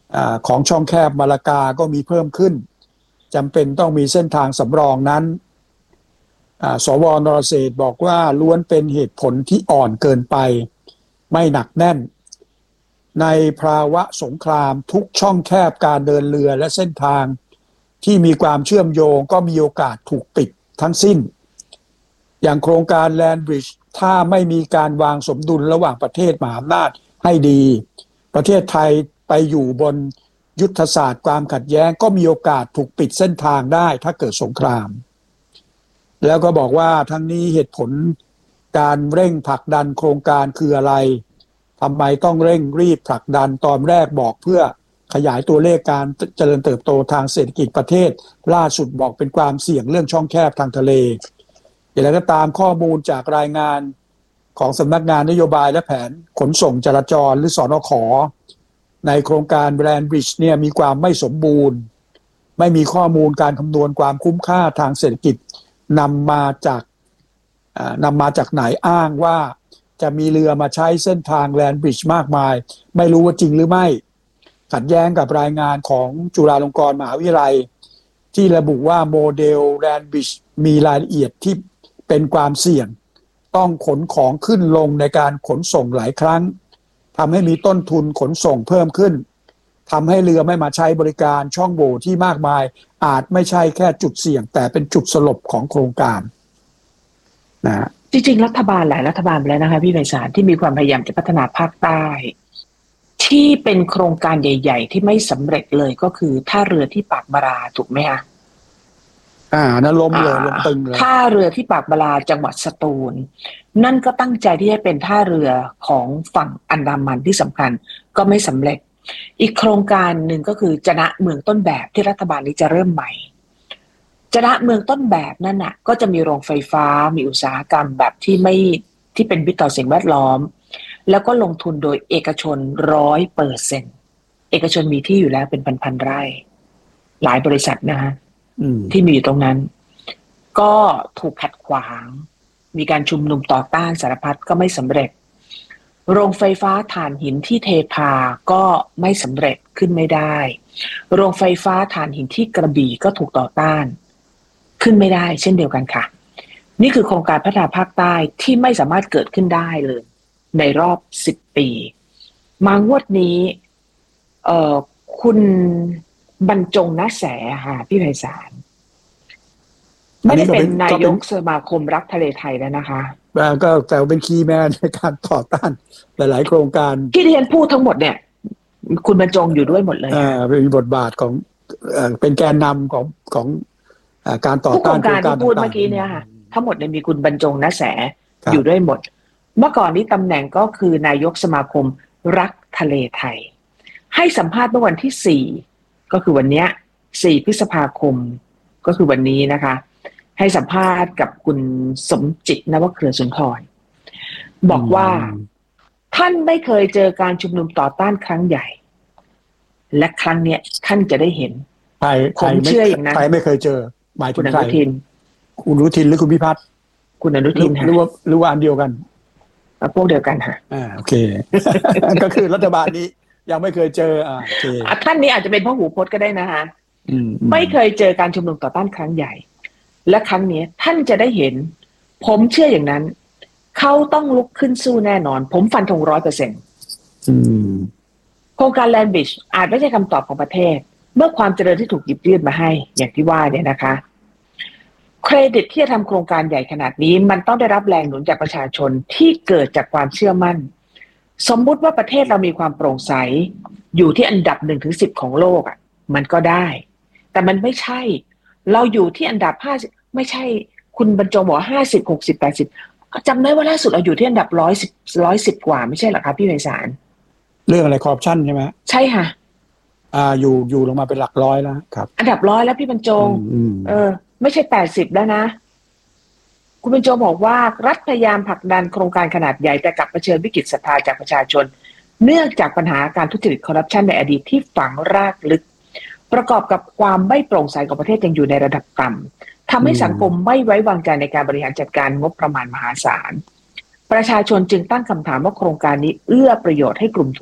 อาของช่องแคบมาลากาก็มีเพิ่มขึ้นจำเป็นต้องมีเส้นทางสำรองนั้นสวนรเศรษฐ์บอกว่าล้วนเป็นเหตุผลที่อ่อนเกินไปไม่หนักแน่นในภาวะสงครามทุกช่องแคบการเดินเรือและเส้นทางที่มีความเชื่อมโยงก็มีโอกาสถูกปิดทั้งสิ้นอย่างโครงการ Land Bridge ถ้าไม่มีการวางสมดุลระหว่างประเทศมหาอำนาจให้ดีประเทศไทยไปอยู่บนยุทธศาสตร์ความขัดแย้งก็มีโอกาสถูกปิดเส้นทางได้ถ้าเกิดสงครามแล้วก็บอกว่าทั้งนี้เหตุผลการเร่งผลักดันโครงการคืออะไรทำไมต้องเร่งรีบผลักดันตอนแรกบอกเพื่อขยายตัวเลขการเจริญเติบโตทางเศรษฐกิจประเทศล่าสุดบอกเป็นความเสี่ยงเรื่องช่องแคบทางทะเลอย่างไรก็ตามข้อมูลจากรายงานของสำนักงานนโยบายและแผนขนส่งจราจรหรือสนข.ในโครงการ Land Bridge เนี่ยมีความไม่สมบูรณ์ไม่มีข้อมูลการคำนวณความคุ้มค่าทางเศรษฐกิจนำมาจากนำมาจากไหนอ้างว่าจะมีเรือมาใช้เส้นทาง Land Bridge มากมายไม่รู้ว่าจริงหรือไม่ขัดแย้งกับรายงานของจุฬาลงกรณ์มหาวิทยาลัยที่ระบุว่าโมเดล Land Bridge มีรายละเอียดที่เป็นความเสี่ยงต้องขนของขึ้นลงในการขนส่งหลายครั้งทำให้มีต้นทุนขนส่งเพิ่มขึ้นทำให้เรือไม่มาใช้บริการช่องโหว่ที่มากมายอาจไม่ใช่แค่จุดเสี่ยงแต่เป็นจุดสลบของโครงการนะจริงๆรัฐบาลหลายรัฐบาลไปแล้วนะคะพี่ไพศาลที่มีความพยายามจะพัฒนาภาคใต้ที่เป็นโครงการใหญ่ๆที่ไม่สำเร็จเลยก็คือท่าเรือที่ปากบาราถูกไหมคะอ่านั่นล้มเลยล้มตึงเลยท่าเรือที่ปากบาราจังหวัดสตูลนั่นก็ตั้งใจที่จะเป็นท่าเรือของฝั่งอันดามันที่สำคัญก็ไม่สำเร็จอีกโครงการหนึ่งก็คือจะนะเมืองต้นแบบที่รัฐบาลนี้จะเริ่มใหม่จะนะเมืองต้นแบบนั่นน่ะก็จะมีโรงไฟฟ้ามีอุตสาหกรรมแบบที่ไม่ที่เป็นมิตรต่อสิ่งแวดล้อมแล้วก็ลงทุนโดยเอกชนร้อยเปอร์เซ็นต์เอกชนมีที่อยู่แล้วเป็นพันๆไร่หลายบริษัทนะฮะที่มีอยู่ตรงนั้นก็ถูกขัดขวางมีการชุมนุมต่อต้านสารพัดก็ไม่สำเร็จโรงไฟฟ้าถ่านหินที่เทพาก็ไม่สำเร็จขึ้นไม่ได้โรงไฟฟ้าถ่านหินที่กระบี่ก็ถูกต่อต้านขึ้นไม่ได้เช่นเดียวกันค่ะนี่คือโครงการพัฒนาภาคใต้ที่ไม่สามารถเกิดขึ้นได้เลยในรอบสิบปีมางวดนี้เอ่อคุณบรรจงณแสค่ะพี่ไพศาลไม่ได้เป็นนายกสมาคมรักทะเลไทยแล้วนะคะก็แต่เป็นคีย์แมนในการต่อต้านหลายๆโครงการที่เรียนพูดทั้งหมดเนี่ยคุณบรรจงอยู่ด้วยหมดเลยอ่ามีบทบาทของเป็นแกนนำของของการต่อต้านโครงการที่พูดเมื่อกี้เนี่ยค่ะทั้งหมดเนี่ยมีคุณบรรจงณแสอยู่ด้วยหมดเมื่อก่อนนี้ตำแหน่งก็คือนายกสมาคมรักทะเลไทยให้สัมภาษณ์เมื่อวันที่สี่ก็คือวันนี้สี่พฤษภาคมก็คือวันนี้นะคะให้สัมภาษณ์กับคุณสมจิตนวเครือสุนทรบอกว่าท่านไม่เคยเจอการชุมนุมต่อต้านครั้งใหญ่และครั้งเนี้ยท่านจะได้เห็นผมเชื่ออย่างนั้นใครไม่เคยเจอหมายถึงใครคุณอนุทินคุณอนุทินหรือคุณพิพัฒน์คุณอนุทินหรือว่าหรือว่าอันเดียวกันพวกเดียวกันค่ะอ่าโอเค ก็คือรัฐบาลนี้ยังไม่เคยเจออ่าโอเคท่านนี้อาจจะเป็นพ่อหูพจน์ก็ได้นะคะไม่เคยเจอการชุมนุมต่อต้านครั้งใหญ่และครั้งนี้ท่านจะได้เห็นผมเชื่ออย่างนั้นเขาต้องลุกขึ้นสู้แน่นอนผมฟันธงร้อยเปอร์เซ็นต์โครงการ Land Bridge อาจไม่ใช่คำตอบของประเทศเมื่อความเจริญที่ถูกหยิบยื่นมาให้อย่างที่ว่าเนี่ยนะคะเครดิตที่จะทำโครงการใหญ่ขนาดนี้มันต้องได้รับแรงหนุนจากประชาชนที่เกิดจากความเชื่อมั่นสมมุติว่าประเทศเรามีความโปร่งใสอยู่ที่อันดับหนึ่งถึงสิบของโลกอ่ะมันก็ได้แต่มันไม่ใช่เราอยู่ที่อันดับห้าสิบไม่ใช่คุณบรรจงบอกห้าสิบหกสิบแปดสิบจำได้ว่าล่าสุดเราอยู่ที่อันดับร้อยสิบร้อยสิบกว่าไม่ใช่หรอคะพี่ไพศาลเรื่องอะไรคอร์รัปชันใช่ไหมใช่ค่ะอ่าอยู่อยู่ลงมาเป็นหลักร้อยแล้วครับอันดับร้อยแล้วพี่บรรจงเออไม่ใช่แปดสิบแล้วนะคุณบรรจงบอกว่ารัฐพยายามผลักดันโครงการขนาดใหญ่แต่กลับเผชิญวิกฤตศรัทธาจากประชาชนเนื่องจากปัญหาการทุจริตคอร์รัปชันในอดีตที่ฝังรากลึกประกอบกับความไม่โปร่งใสของประเทศยังอยู่ในระดับต่ำทำให้สังคมไม่ไว้วางใจในการบริหารจัดการงบประมาณมหาศาลประชาชนจึงตั้งคำถามว่าโครงการนี้เอื้อประโยชน์ให้กลุ่มทุน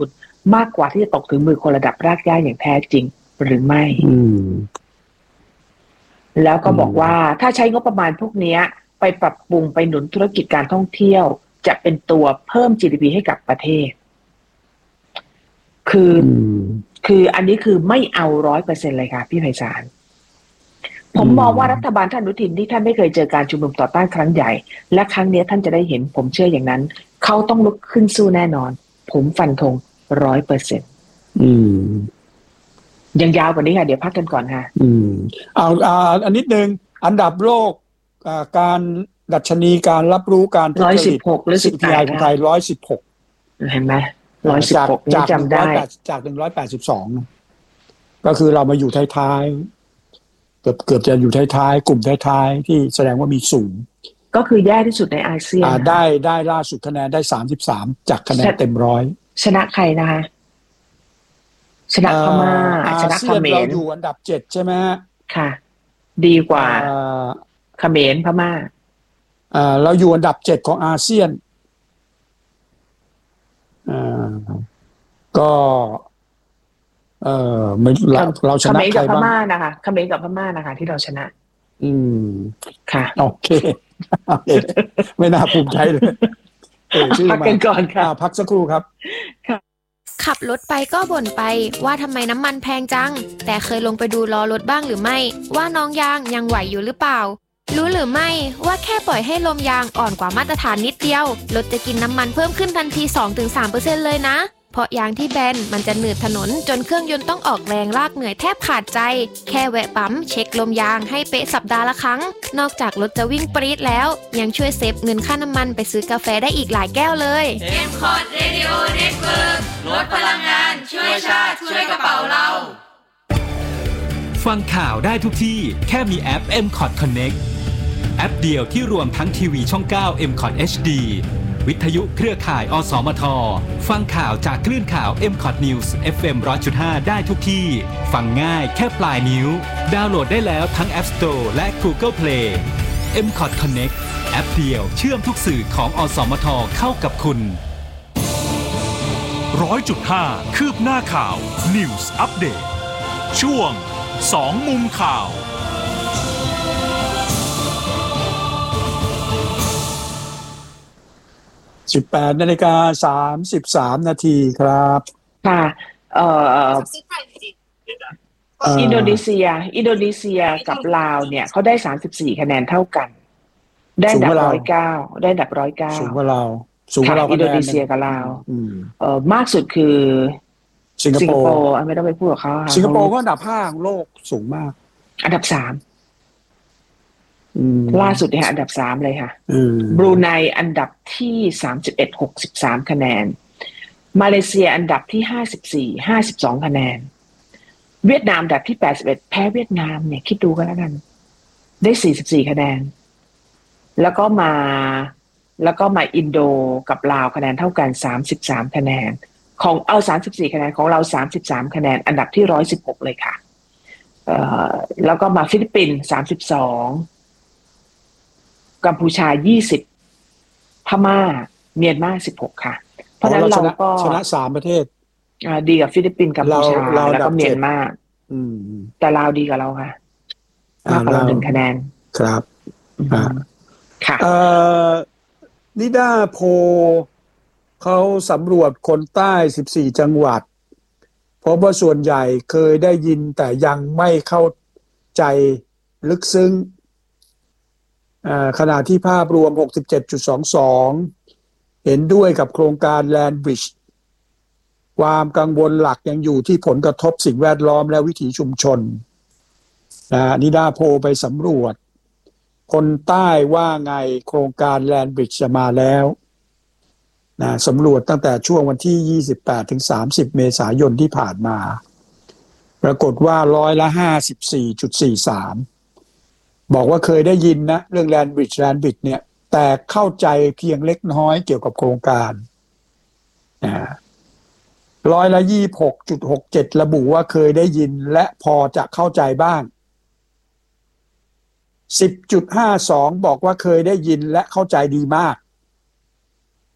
มากกว่าที่จะตกถึงมือคนระดับรากหญ้าอย่างแท้จริงหรือไม่แล้วก็บอกว่าถ้าใช้งบประมาณพวกนี้ไปปรับปรุงไปหนุนธุรกิจการท่องเที่ยวจะเป็นตัวเพิ่ม จี ดี พี ให้กับประเทศคือคืออันนี้คือไม่เอาร้อยเปอร์เซ็นต์เลยค่ะพี่ไพศาลผมมองว่ารัฐบาลท่านอนุทินที่ท่านไม่เคยเจอการชุมนุมต่อต้านครั้งใหญ่และครั้งนี้ท่านจะได้เห็นผมเชื่ออย่างนั้นเขาต้องลุกขึ้นสู้แน่นอนผมฟันธงร้อยเปอร์เซ็นต์ยังยาวกว่านี้ค่ะเดี๋ยวพักกันก่อนค่ะอืมเอาอ่าอันนิดนึงอันดับโลกอ่าการดัชนีการรับรู้การร้อยสิบหกหรือสิบแปดของไทยร้อยสิบหกเห็นไหมร้อยสิบหกนี่จำได้จากหนึ่งร้อยแปดสิบสองก็คือเรามาอยู่ท้ายๆเกือบเกือบจะอยู่ท้ายๆกลุ่มท้ายๆที่แสดงว่ามีสูงก็คือแย่ที่สุดในอาเซียนอ่าได้ได้ล่าสุดคะแนนได้สามสิบสามจากคะแนนเต็มร้อยชนะใครนะคะชนะพม่าชนะเขมรเราอยู่อันดับเจ็ดใช่ไหมค่ะดีกว่าเขมรพม่าอ่าเราอยู่อันดับเจ็ดของอาเซียนอ่าก็เออไม่เราเราชนะใครบ้างเขมรกับพม่านะคะเขมรกับพม่านะคะที่เราชนะอืมค่ะโอเคไม่น่าภูมิใจเลยพักกันก่อนค่ะพักสักครู่ครับขับรถไปก็บ่นไปว่าทำไมน้ำมันแพงจังแต่เคยลงไปดูล้อรถบ้างหรือไม่ว่าน้องยางยังไหวอยู่หรือเปล่ารู้หรือไม่ว่าแค่ปล่อยให้ลมยางอ่อนกว่ามาตรฐานนิดเดียวรถจะกินน้ำมันเพิ่มขึ้นทันที สองถึงสามเปอร์เซ็นต์ เลยนะเพราะยางที่แบนมันจะหนืดถนนจนเครื่องยนต์ต้องออกแรงลากเหนื่อยแทบขาดใจแค่แวะปั๊มเช็คลมยางให้เป๊ะสัปดาห์ละครั้งนอกจากรถจะวิ่งปรี๊ดแล้วยังช่วยเซฟเงินค่าน้ำมันไปซื้อกาแฟได้อีกหลายแก้วเลยเอ็ม คอร์ด Radio Network ลดพลังงานช่วยชาติช่วยกระเป๋าเราฟังข่าวได้ทุกที่แค่มีแอป เอ็ม คอร์ด Connect แอปเดียวที่รวมทั้งทีวีช่องเก้า เอ็ม คอร์ด เอช ดี วิทยุเครือข่ายอสมทฟังข่าวจากคลื่นข่าว เอ็ม คอร์ด News เอฟ เอ็ม หนึ่งร้อยจุดห้า ได้ทุกที่ฟังง่ายแค่ปลายนิ้วดาวน์โหลดได้แล้วทั้ง App Store และ Google Play เอ็ม คอร์ด Connect แอปเดียวเชื่อมทุกสื่อของอสมทเข้ากับคุณ ร้อยจุดห้า คืบหน้าข่าว News Update ช่วงสองมุมข่าวสิบแปดนาฬิกาสามสิบสามนาทีครับค่ะเอ่ออินโดนีเซียอินโดนีเซียกับลาวเนี่ยเขาได้สามสิบสี่คะแนนเท่ากันได้อันดับหนึ่งร้อยเก้าได้อันดับหนึ่งร้อยเก้าสูงกว่าเราสูงกว่าเราอินโดนีเซียกับลาวเอ่อมากสุดคือสิงคโปร์ไม่ต้องไปพูดกับเขาค่ะสิงคโปร์ก็อันดับห้าของโลกสูงมากอันดับสามล่าสุดเนี่ยอันดับสามเลยค่ะบรูไนอันดับที่สามสิบเอ็ด หกสิบสามคะแนนมาเลเซียอันดับที่ห้าสิบสี่ ห้าสิบสองคะแนนเวียดนามอันดับที่แปดสิบเอ็ดแพ้เวียดนามเนี่ยคิดดูกันแล้วกันได้สี่สิบสี่คะแนนแล้วก็มาแล้วก็มาอินโดกับลาวคะแนนเท่ากันสามสิบสามคะแนนของเอาสามสิบสี่คะแนนของเราสามสิบสามคะแนนอันดับที่หนึ่งร้อยสิบหกเลยค่ะเอ่อแล้วก็มาฟิลิปปินส์สามสิบสองกัมพูชายี่สิบพม่าเมียนมาสิบหกค่ะเพราะฉะนั้นเราก็ชนะสามประเทศอ่าดีกับฟิลิปปินส์กัมพูชาแล้วก็เมียนมาอืมแต่ลาวดีกับเราค่ะมากกว่าเราหนึ่งคะแนนครับอ่าค่ะเอ่อนิดาโพเขาสำรวจคนใต้สิบสี่จังหวัดพบว่าส่วนใหญ่เคยได้ยินแต่ยังไม่เข้าใจลึกซึ้งขณะที่ภาพรวม หกสิบเจ็ดจุดสองสอง เห็นด้วยกับโครงการ Land Bridge ความกังวลหลักยังอยู่ที่ผลกระทบสิ่งแวดล้อมและวิถีชุมชนนิดาโพไปสำรวจคนใต้ว่าไงโครงการ Land Bridge จะมาแล้วนะสำรวจตั้งแต่ช่วงวันที่ ยี่สิบแปดถึงสามสิบ เมษายนที่ผ่านมาปรากฏว่าร้อยละ ห้าสิบสี่จุดสี่สาม บอกว่าเคยได้ยินนะเรื่อง Land Bridge Land Bridge เนี่ยแต่เข้าใจเพียงเล็กน้อยเกี่ยวกับโครงการนะร้อยละ ยี่สิบหกจุดหกเจ็ด ระบุว่าเคยได้ยินและพอจะเข้าใจบ้าง สิบจุดห้าสอง บอกว่าเคยได้ยินและเข้าใจดีมาก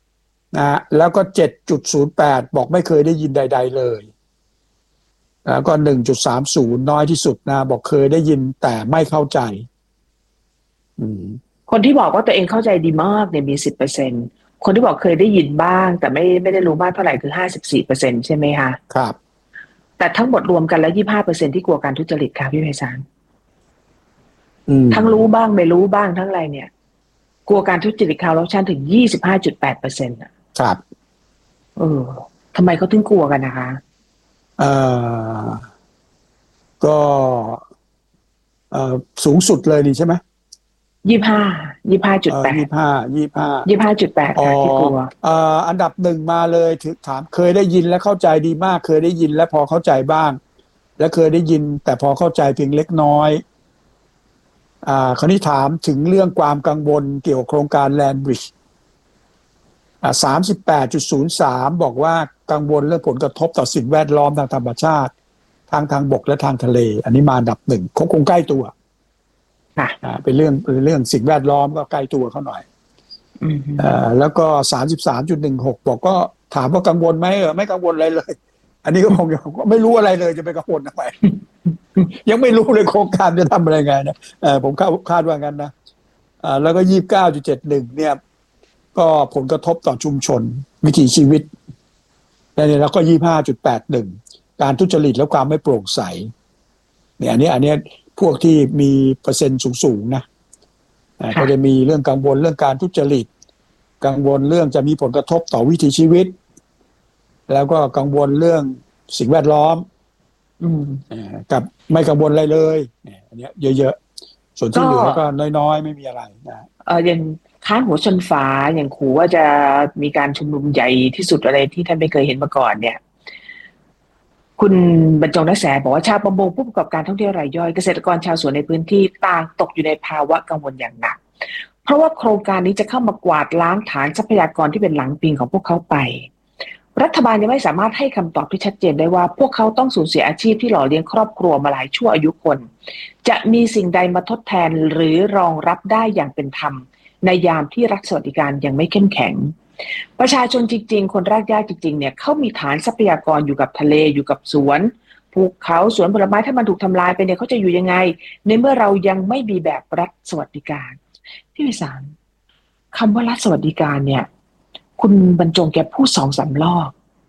นะแล้วก็ เจ็ดจุดศูนย์แปด บอกไม่เคยได้ยินใดๆเลยแล้วก็ หนึ่งจุดสามศูนย์ น้อยที่สุดนะบอกเคยได้ยินแต่ไม่เข้าใจอืมคนที่บอกว่าตัวเองเข้าใจดีมากเนี่ยมี สิบเปอร์เซ็นต์ คนที่บอกเคยได้ยินบ้างแต่ไม่ไม่ได้รู้มากเท่าไหร่คือ ห้าสิบสี่เปอร์เซ็นต์ ใช่ไหมคะครับแต่ทั้งหมดรวมกันแล้ว ยี่สิบห้าเปอร์เซ็นต์ ที่กลัวการทุจริตค่ะพี่ไพศาลทั้งรู้บ้างไม่รู้บ้างทั้งอะไรเนี่ยกลัวการทุจริตคอร์รัปชันถึง ยี่สิบห้าจุดแปดเปอร์เซ็นต์ อ่ะครับเออทำไมเขาถึงกลัวกันนะคะเอ่อก็เอ่อสูงสุดเลยนี่ใช่ไหมยี่สิบห้า ยี่สิบห้าจุดแปดยี่สิบห้า ยี่สิบห้ายี่สิบห้าจุดแปดค่ะที่กลัวเอ่ออันดับหนึ่งมาเลยถึงถามเคยได้ยินและเข้าใจดีมากเคยได้ยินและพอเข้าใจบ้างและเคยได้ยินแต่พอเข้าใจเพียงเล็กน้อยอ่าคราวนี้ถามถึงเรื่องความกังวลเกี่ยวกับโครงการ Land Bridge อ่า สามสิบแปดจุดศูนย์สาม บอกว่ากังวลเรื่องผลกระทบต่อสิ่งแวดล้อมทางธรรมชาติทางทางบกและทางทะเลอันนี้มาอันดับหนึ่งเขาคงใกล้ตัวค่ะเป็นเรื่องเป็นเรื่องสิ่งแวดล้อมก็ใกล้ตัวเขาหน่อยอ่าแล้วก็ สามสิบสามจุดหนึ่งหก บอกก็ถามว่ากังวลไหมเออไม่กังวลอะไรเลยอันนี้ก็คงก็ไม่รู้อะไรเลยจะไปกังวลทำไม ยังไม่รู้เลยโครงการจะทำอะไรไงนะเออผมคาดคาดว่างั้นนะอ่าแล้วก็ ยี่สิบเก้าจุดเจ็ดหนึ่ง เนี่ยก็ผลกระทบต่อชุมชนวิถีชีวิตแล้วก็ ยี่สิบห้าจุดแปดหนึ่ง การทุจริตและความไม่โปร่งใสเนี่ยอันนี้อันนี้พวกที่มีเปอร์เซ็นต์สูงๆนะก็จะมีเรื่องกังวลเรื่องการทุจริตกังวลเรื่องจะมีผลกระทบต่อวิถีชีวิตแล้วก็กังวลเรื่องสิ่งแวดล้อมกับไม่กังวลอะไรเลยอันนี้เยอะๆส่วนที่เหลือก็น้อยๆไม่มีอะไรนะเอออย่างค้านหัวชนฝาอย่างขู่ว่าจะมีการชุมนุมใหญ่ที่สุดอะไรที่ท่านไม่เคยเห็นมาก่อนเนี่ยคุณบรรจงนักแสบอกว่าชาวประมงผู้ประกอบการท่องเที่ยวรายย่อยเกษตรกรชาวสวนในพื้นที่ต่างตกอยู่ในภาวะกังวลอย่างหนักเพราะว่าโครงการนี้จะเข้ามากวาดล้างฐานทรัพยากรที่เป็นหลังพิงของพวกเขาไปรัฐบาลยังไม่สามารถให้คำตอบที่ชัดเจนได้ว่าพวกเขาต้องสูญเสียอาชีพที่หล่อเลี้ยงครอบครัวมาหลายชั่วอายุคนจะมีสิ่งใดมาทดแทนหรือรองรับได้อย่างเป็นธรรมในยามที่รัฐสวัสดิการยังไม่เข้มแข็งประชาชนจริงๆคนรากหญ้าจริงๆเนี่ยเขามีฐานทรัพยากรอยู่กับทะเลอยู่กับสวนภูเขาสวนผลไม้ถ้ามันถูกทำลายไปเนี่ยเขาจะอยู่ยังไงในเมื่อเรายังไม่มีแบบรัฐสวัสดิการพี่วิสารคำว่ารัฐสวัสดิการเนี่ยคุณบรรจงแกพูดสองสามรอบ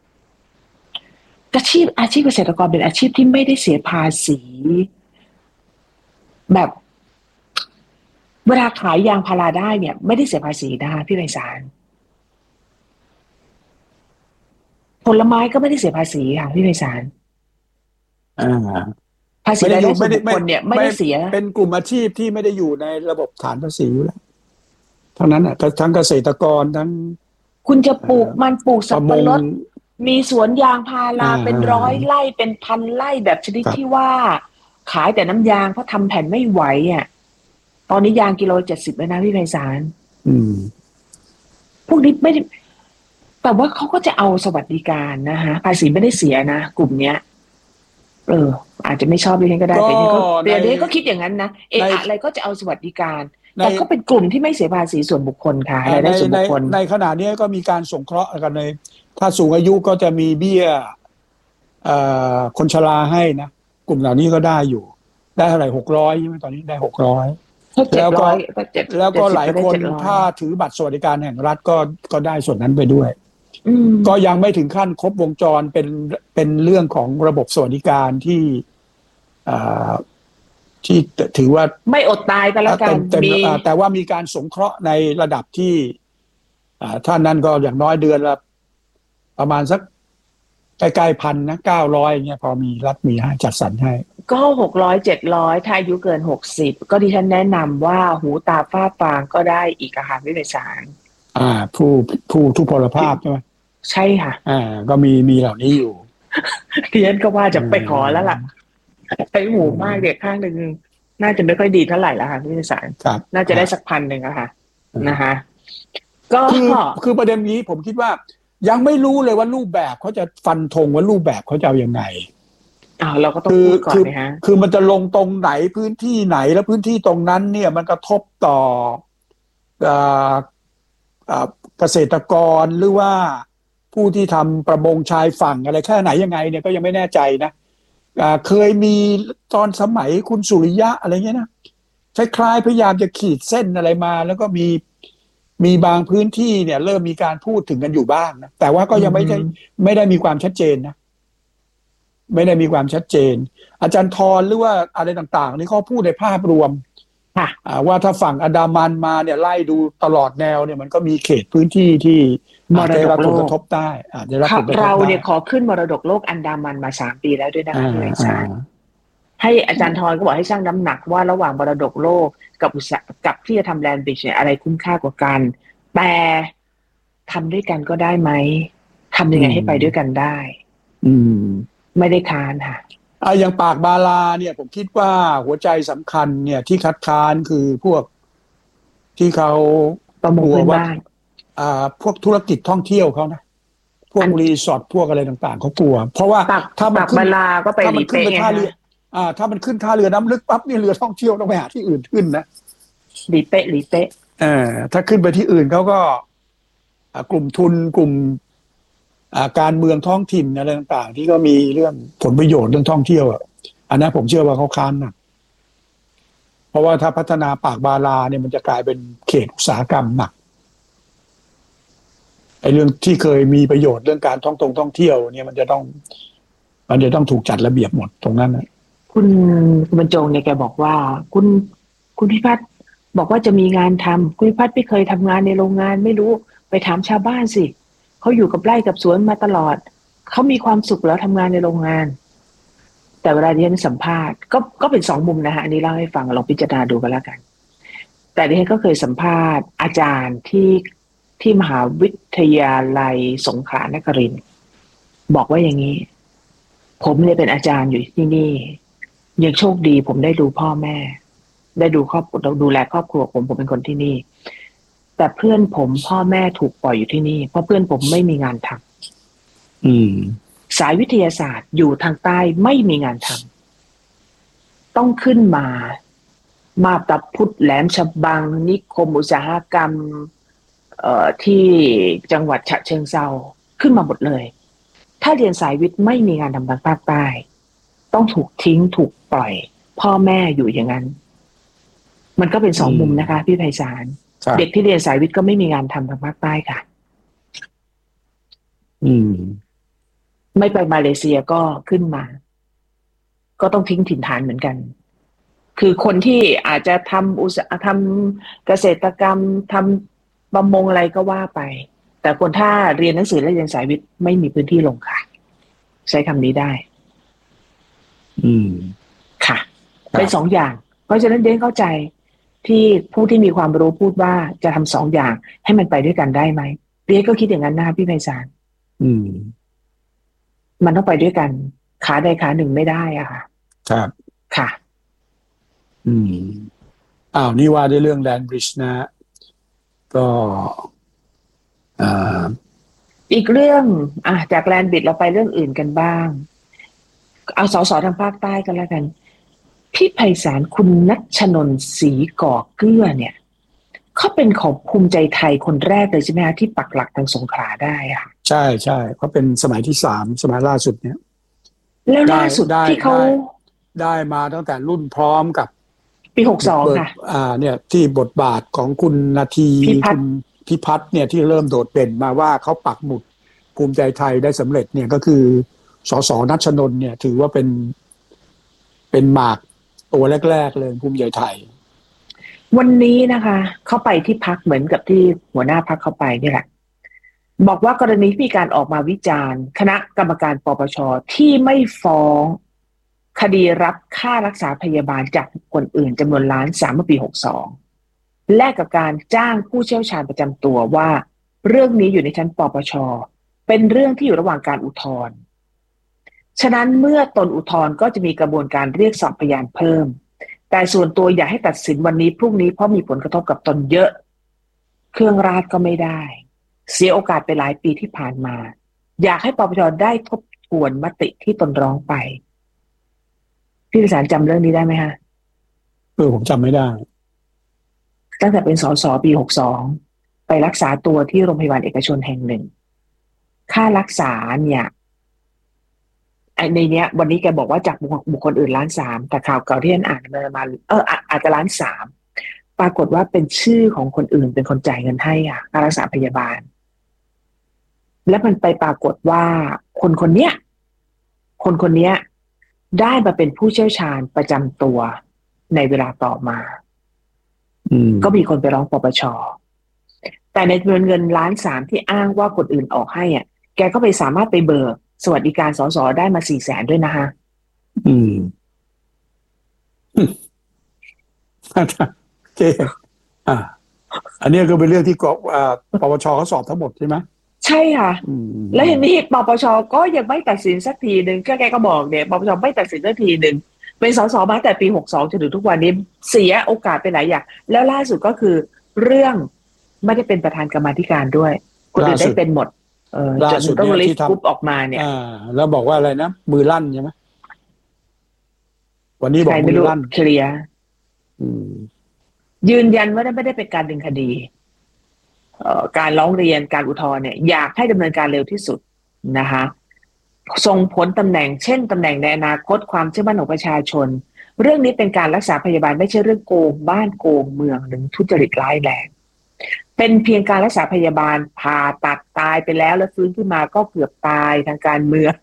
อาชีพอาชีพเกษตรกรเป็นอาชีพที่ไม่ได้เสียภาษีแบบเวลาขายยางพาราได้เนี่ยไม่ได้เสียภาษีได้พี่ไพศาลผลไม้ก็ไม่ได้เสียภาษีค่ะพี่ไพศาลภาษีรายได้ส่วนบุคคลเนี่ยไม่ได้เสียเป็นกลุ่มอาชีพที่ไม่ได้อยู่ในระบบฐานภาษีอยู่แล้วเท่านั้นอ่ะทั้งเกษตรกรทั้งคุณจะปลูกมันปลูกสับปะรดมีสวนยางพาราเป็นร้อยไร่เป็นพันไร่แบบชนิดที่ว่าขายแต่น้ำยางเพราะทำแผ่นไม่ไหวอ่ะตอนนี้ยางกิโลเจ็ดสิบแล้วนะพี่ไพศาลพวกนี้ไม่แต่ว่าเขาก็จะเอาสวัสดิการนะฮะภาษีไม่ได้เสียนะกลุ่มเนี้ยเอออาจจะไม่ชอบดิฉันก็ได้แต่นี่ก็เดี๋ยวนี้ก็คิดอย่างนั้นนะเอออะไรก็จะเอาสวัสดิการแต่ก็เป็นกลุ่มที่ไม่เสียภาษีส่วนบุคคลค่ะรายได้ส่วนบุคคลในขณะนี้ก็มีการสงเคราะห์กันในถ้าสูงอายุก็จะมีเบี้ยคนชราให้นะกลุ่มเหล่านี้ก็ได้อยู่ได้เท่าไหร่หกร้อยใช่ไหมตอนนี้ได้หกร้อยแล้วก็แล้วก็หลายคนถ้าถือบัตรสวัสดิการแห่งรัฐก็ก็ได้ส่วนนั้นไปด้วยก็ยังไม่ถึงขั้นครบวงจรเป็นเป็นเรื่องของระบบสวัสดิการที่ที่ถือว่าไม่อดตายกันแล้วกันมีแต่ว่ามีการสงเคราะห์ในระดับที่ท่านนั้นก็อย่างน้อยเดือนละประมาณสักใกล้ๆพันนะเก้าร้อยอย่างเงี้ยพอมีรัฐมีให้จัดสรรให้ก็หกร้อยเจ็ดร้อยถ้าอายุเกินหกสิบก็ดิฉันแนะนำว่าหูตาฝ้าฟางก็ได้อีกอาหารวิเศษอ่าผู้ผู้ทุพพลภาพใช่ไหมใช่ค่ะอ่าก็มีมีเหล่านี้อยู่ดิฉันก็ว่าจะไปขอแล้วล่ะไปหูมากเด็กข้างหนึ่งน่าจะไม่ค่อยดีเท่าไหร่แล้วค่ะวิเศษน่าจะได้สักพันหนึ่งอะค่ะนะคะก็คือคือประเด็นนี้ผมคิดว่ายังไม่รู้เลยว่ารูปแบบเขาจะฟันธงว่ารูปแบบเขาจะเอายังไงอ้าวเราก็ต้องพูดก่อนนะฮะคือมันจะลงตรงไหนพื้นที่ไหนแล้วพื้นที่ตรงนั้นเนี่ยมันกระทบต่อเอ่อเกษตรกรหรือว่าผู้ที่ทำประมงชายฝั่งอะไรแค่ไหนยังไงเนี่ยก็ยังไม่แน่ใจนะเคยมีตอนสมัยคุณสุริยะอะไรเงี้ยนะคล้ายๆพยายามจะขีดเส้นอะไรมาแล้วก็มีมีบางพื้นที่เนี่ยเริ่มมีการพูดถึงกันอยู่บ้างนะแต่ว่าก็ยังไม่ได้ไม่ได้มีความชัดเจนนะไม่ได้มีความชัดเจนอาจารย์ทรหรือว่าอะไรต่างๆนี่เขาพูดในภาพรวมว่าถ้าฝั่งอันดามันมาเนี่ยไล่ดูตลอดแนวเนี่ยมันก็มีเขตพื้นที่ที่ได้รับผลกระทบได้อาจจะรับผลกระทบได้เราเนี่ยขอขึ้นมรดกโลกอันดามันมาสามปีแล้วด้วยนะคะที่อาจารย์ให้อาจารย์ทรก็บอกให้ชั่งน้ำหนักว่าระหว่างมรดกโลกกับอุตสาหกับที่จะทำแลนด์บริดจ์เนี่ยอะไรคุ้มค่ากว่ากันแต่ทำด้วยกันก็ได้ไหมทำยังไงให้ไปด้วยกันได้อืมไม่ได้ค้านค่ะอ่าอย่างปากบาลาเนี่ยผมคิดว่าหัวใจสำคัญเนี่ยที่คัดค้านคือพวกที่เขาประมงพื้นบ้านอ่าพวกธุรกิจท่องเที่ยวเขานะพวกรีสอร์ทพวกอะไรต่างๆเขากลัวเพราะว่าถ้ามันขึ้นบาลาก็ไปถ้ามันขึ้นไปท่าเรืออ่าถ้ามันขึ้นท่าเรือน้ำลึกปั๊บนี่เรือท่องเที่ยวต้องไปหาที่อื่นขึ้นนะหลีเป๊ะหลีเป๊ะเออถ้าขึ้นไปที่อื่นเขาก็กลุ่มทุนกลุ่มการเมืองท้องถิ่นอะไรต่างๆที่ก็มีเรื่องผลประโยชน์เรื่องท่องเที่ยวอ่ะอันนั้นผมเชื่อว่าเขาค้านนะเพราะว่าถ้าพัฒนาปากบาลาเนี่ยมันจะกลายเป็นเขตอุตสาหกรรมหนักไอ้เรื่องที่เคยมีประโยชน์เรื่องการท่องตรงท่องเที่ยวเนี่ยมันจะต้องมันจะต้องถูกจัดระเบียบหมดตรงนั้นนะคุณคุณบรรจงเนี่ยแกบอกว่าคุณคุณพิพัฒน์บอกว่าจะมีงานทำคุณพิพัฒน์ไม่เคยทำงานในโรงงานไม่รู้ไปถามชาวบ้านสิเขาอยู่กับไร่กับสวนมาตลอดเขามีความสุขแล้วทำงานในโรงงานแต่เวลาที่ฉันสัมภาษณ์ก็ก็เป็นสองมุมนะฮะอันนี้เล่าให้ฟังลองพิจารณาดูกันแล้วกันแต่ดิฉันก็เคยสัมภาษณ์อาจารย์ที่ที่มหาวิทยาลัยสงขลานครินทร์บอกว่าอย่างนี้ผมเนี่ยเป็นอาจารย์อยู่ที่นี่ยังโชคดีผมได้ดูพ่อแม่ได้ดูครอบครัวดูแลครอบครัวผมผมเป็นคนที่นี่แต่เพื่อนผมพ่อแม่ถูกปล่อยอยู่ที่นี่เพราะเพื่อนผมไม่มีงานทำอืมสายวิทยาศาสตร์อยู่ทางใต้ไม่มีงานทำต้องขึ้นมามาบตาพุธแหลมฉบังนิคมอุตสาหกรรมเอ่อที่จังหวัดฉะเชิงเทราขึ้นมาหมดเลยถ้าเรียนสายวิทย์ไม่มีงานทำทางภาคใต้ต้องถูกทิ้งถูกปล่อยพ่อแม่อยู่อย่างนั้นมันก็เป็นสองมุมนะคะพี่ไพศาลเด็กที่เรียนสายวิทย์ก็ไม่มีงานทำทางภาคใต้ค่ะอืมไม่ไปมาเลเซียก็ขึ้นมาก็ต้องทิ้งถิ่นฐานเหมือนกันคือคนที่อาจจะทำอุตสาหทำเกษตรกรรมทำประมงอะไรก็ว่าไปแต่คนถ้าเรียนหนังสือและเรียนสายวิทย์ไม่มีพื้นที่ลงค่ะใช้คำนี้ได้อืมค่ะเป็นสองอย่างเพราะฉะนั้นเด้งเข้าใจที่ผู้ที่มีความรู้พูดว่าจะทำสองอย่างให้มันไปด้วยกันได้ไหมเด้งก็คิดอย่างนั้นนะพี่ไพศาลอืมมันต้องไปด้วยกันขาใดขาหนึ่งไม่ได้อ่ะค่ะครับค่ะอืมอ้าวนี่ว่าด้วยเรื่องแลนด์บริดจ์นะก็อ่าอีกเรื่องอ่ะจากแลนด์บริดจ์เราไปเรื่องอื่นกันบ้างเอาสสทางภาคใต้กันแล้วกันพี่ไพศาลคุณณัชนนท์ศรีก่อเกื้อเนี่ยเขาเป็นของภูมิใจไทยคนแรกเลยใช่ไหมคะที่ปักหลักทางสงขลาได้อ่ะใช่ใช่เขาเป็นสมัยที่สามสมัยล่าสุดเนี่ยแล้วล่าสุดที่เขาได้มาตั้งแต่รุ่นพร้อมกับปีหกสิบสองค่ะอ่าเนี่ยที่บทบาทของคุณนาทีคุณพิพัฒน์เนี่ยที่เริ่มโดดเด่นมาว่าเขาปักหมุดภูมิใจไทยได้สำเร็จเนี่ยก็คือสสณัชนนท์เนี่ยถือว่าเป็นเป็นหมากตัวแรกๆเลยภูมิใจไทยวันนี้นะคะเข้าไปที่พรรคเหมือนกับที่หัวหน้าพรรคเข้าไปนี่แหละบอกว่ากรณีที่มีการออกมาวิจารณ์คณะกรรมการปปชที่ไม่ฟ้องคดีรับค่ารักษาพยาบาลจากคนอื่นจำนวนล้านสามเมื่อปีหกสิบสองแลกกับการจ้างผู้เชี่ยวชาญประจำตัวว่าเรื่องนี้อยู่ในชั้นปปชเป็นเรื่องที่อยู่ระหว่างการอุทธรณ์ฉะนั้นเมื่อตนอุทธรณ์ก็จะมีกระบวนการเรียกสอบพยานเพิ่มแต่ส่วนตัวอยากให้ตัดสินวันนี้พรุ่งนี้เพราะมีผลกระทบกับตนเยอะเครื่องราชก็ไม่ได้เสียโอกาสไปหลายปีที่ผ่านมาอยากให้ปปชได้ทบทวนมติที่ตนร้องไปพี่ไพศาลจำเรื่องนี้ได้ไหมฮะเออผมจำไม่ได้ตั้งแต่เป็นสสปีหกสิบสองไปรักษาตัวที่โรงพยาบาลเอกชนแห่งหนึ่งค่ารักษาเนี่ยในเนี้ยวันนี้แกบอกว่าจากบุคคลอื่นล้านสามแต่ข่าวเก่าที่ฉันอ่านมามาเอออาจจะล้านสามปรากฏว่าเป็นชื่อของคนอื่นเป็นคนจ่ายเงินให้อ่ะค่ารักษาพยาบาลและมันไปปรากฏว่าคนคนเนี้ยคนคนเนี้ยได้มาเป็นผู้เชี่ยวชาญประจำตัวในเวลาต่อมาก็มีคนไปร้องปปช.แต่ในจำนวนเงินล้านสามที่อ้างว่าคนอื่นออกให้อ่ะแกก็ไปสามารถไปเบิกสวัสดิการสสได้มาสี่แสนด้วยนะฮะอืมเจ๊อ่าอันนี้ก็เป็นเรื่องที่กปปช.เขาสอบทั้งหมดใช่ไหมใช่ค่ะแล้วเห็นนี่ปปช.ก็ยังไม่ตัดสินสักทีหนึ่งก็แกก็บอกเนี่ยปปช.ไม่ตัดสินสักทีหนึ่งเป็นสสมาแต่ปีหกสองจนถึงทุกวันนี้เสียโอกาสไปหลายอย่างแล้วล่าสุดก็คือเรื่องไม่ได้เป็นประธานกรรมาธิการด้วยคนอื่นได้เป็นหมดเออจนต้องลิสต์กรุ๊ปออกมาเนี่ยอ่าแล้วบอกว่าอะไรนะมือลั่นใช่ไหมวันนี้บอกมือลั่นเคลียร์ยืนยันว่าไม่ได้เป็นการดึงคดีเอ่อการร้องเรียนการอุทธรณ์เนี่ยอยากให้ดำเนินการเร็วที่สุดนะคะส่งผลตำแหน่งเช่นตำแหน่งในอนาคตความเชื่อมั่นของประชาชนเรื่องนี้เป็นการรักษาพยาบาลไม่ใช่เรื่องโกงบ้านโกงเมืองหรือทุจริตร้ายแรงเป็นเพียงการรักษาพยาบาลผ่าตัดตายไปแล้วแล้วฟื้นขึ้นมาก็เกือบตายทางการเมือง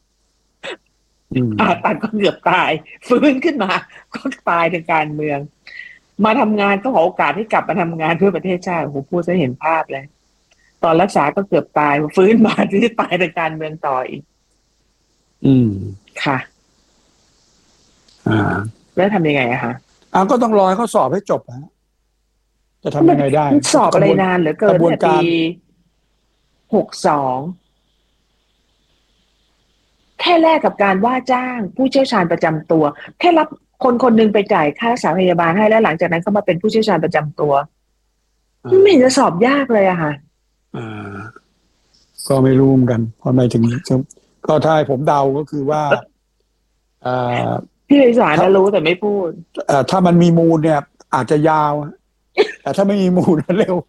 ผ่าตัดก็เกือบตายฟื้นขึ้นมาก็ตายทางการเมืองมาทำงานก็ขอโอกาสให้กลับมาทำงานเพื่อประเทศชาติโอ้โหพูดจะเห็นภาพเลยตอนรักษาก็เกือบตายฟื้นมาที่ตายทางการเมืองต่ออีกอืมค่ะอ่าแล้วทำยังไงอะคะอ่าก็ต้องรอให้เขาสอบให้จบฮะจะทำยังไงได้สอบอะไรนานเหลือเกินเนี่ยปีหกสองแค่แลกกับการว่าจ้างผู้เชี่ยวชาญประจำตัวแค่รับคนคนหนึ่งไปจ่ายค่ารักษาพยาบาลให้แล้วหลังจากนั้นก็มาเป็นผู้เชี่ยวชาญประจำตัวไม่เห็นจะสอบยากเลยอะค่ะอ่าก็ไม่รู้เหมือนกันพอไม่ถึงก็ถ้าผมเดาก็คือว่าอ่าพี่ไพศาลน่ะรู้แต่ไม่พูดเอ่อถ้ามันมีมูลเนี่ยอาจจะยาวแต่ถ้าไม่มีมูลเร็ว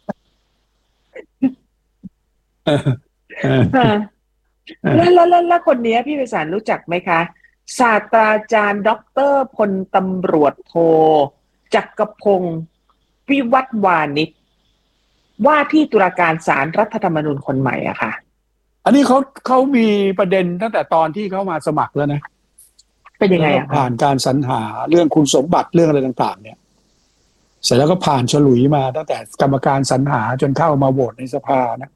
แล้วแล้วแล้วคนนี้พี่ไพศาลรู้จักไหมคะศาสตราจารย์ด็อกเตอร์พลตำรวจโทจักรพงศ์วิวัฒน์วานิชว่าที่ตุลาการศาลรัฐธรรมนูญคนใหม่อะค่ะอันนี้เขาเขามีประเด็นตั้งแต่ตอนที่เขามาสมัครแล้วนะเป็นยังไงอะผ่านการสรรหาเรื่องคุณสมบัติเรื่องอะไรต่างๆเนี่ยเสร็จแล้วก็ผ่านฉลุยมาตั้งแต่กรรมการสรรหาจนเข้ามาโหวตในสภานะ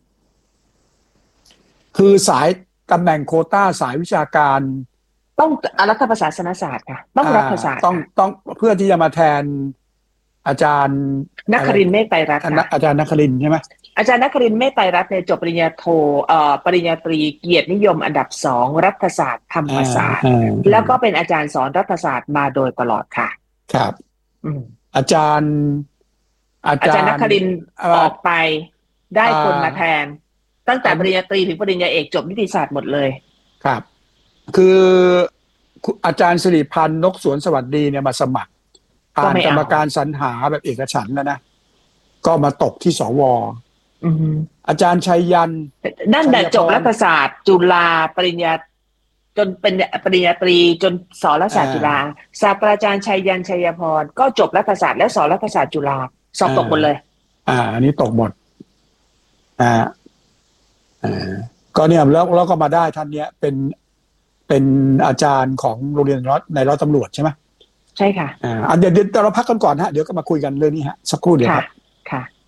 คือสายตำแหน่งโควต้าสายวิชาการต้องรัฐประศาสนศาสตร์ค่ะต้องรัฐศาสตร์ต้องต้องเพื่อที่จะมาแทนอาจารย์นครินทร์เมฆไตรรัตน์อาจารย์นครินทร์ใช่ไหมอาจารย์นครินทร์เมฆไตรรัตน์เนี่ยจบปริญญาโทเอ่อปริญญาตรีเกียรตินิยมอันดับสองรัฐศาสตร์ธรรมศาสตร์แล้วก็เป็นอาจารย์สอนรัฐศาสตร์มาโดยตลอดค่ะครับอาจารย์อาจารย์นครินทร์ออกไปได้คนมาแทนตั้งแต่ปริญญาตรีถึงปริญญาเอกจบนิติศาสตร์หมดเลยครับคืออาจารย์สิริพันธ์นกสวนสวัสดีเนี่ยมาสมัครผ่านกรรมการสรรหาแบบเอกฉันท์แล้วนะก็มาตกที่สวอาจารย์ชัยยันนั่นแหละจบรัฐศาสตร์จุฬาปริญญาจนเป็นปริญญาตรีจนสอนรัฐศาสตร์จุฬาศาสตราจารย์ชัยยันชัยพรก็จบรัฐศาสตร์และสอนรัฐศาสตร์จุฬาสอบตกหมดเลยอ่าอันนี้ตกหมดอ่าอ่าก็เนี่ยแล้วแล้วก็มาได้ท่านเนี้ยเป็นเป็นอาจารย์ของโรงเรียนในร้อยตำรวจใช่ไหมใช่ค่ะอ่าเดี๋ยวเดี๋ยวเราพักกันก่อนฮะเดี๋ยวก็มาคุยกันเรื่องนี้ฮะสักครู่เดียวครับค่ะ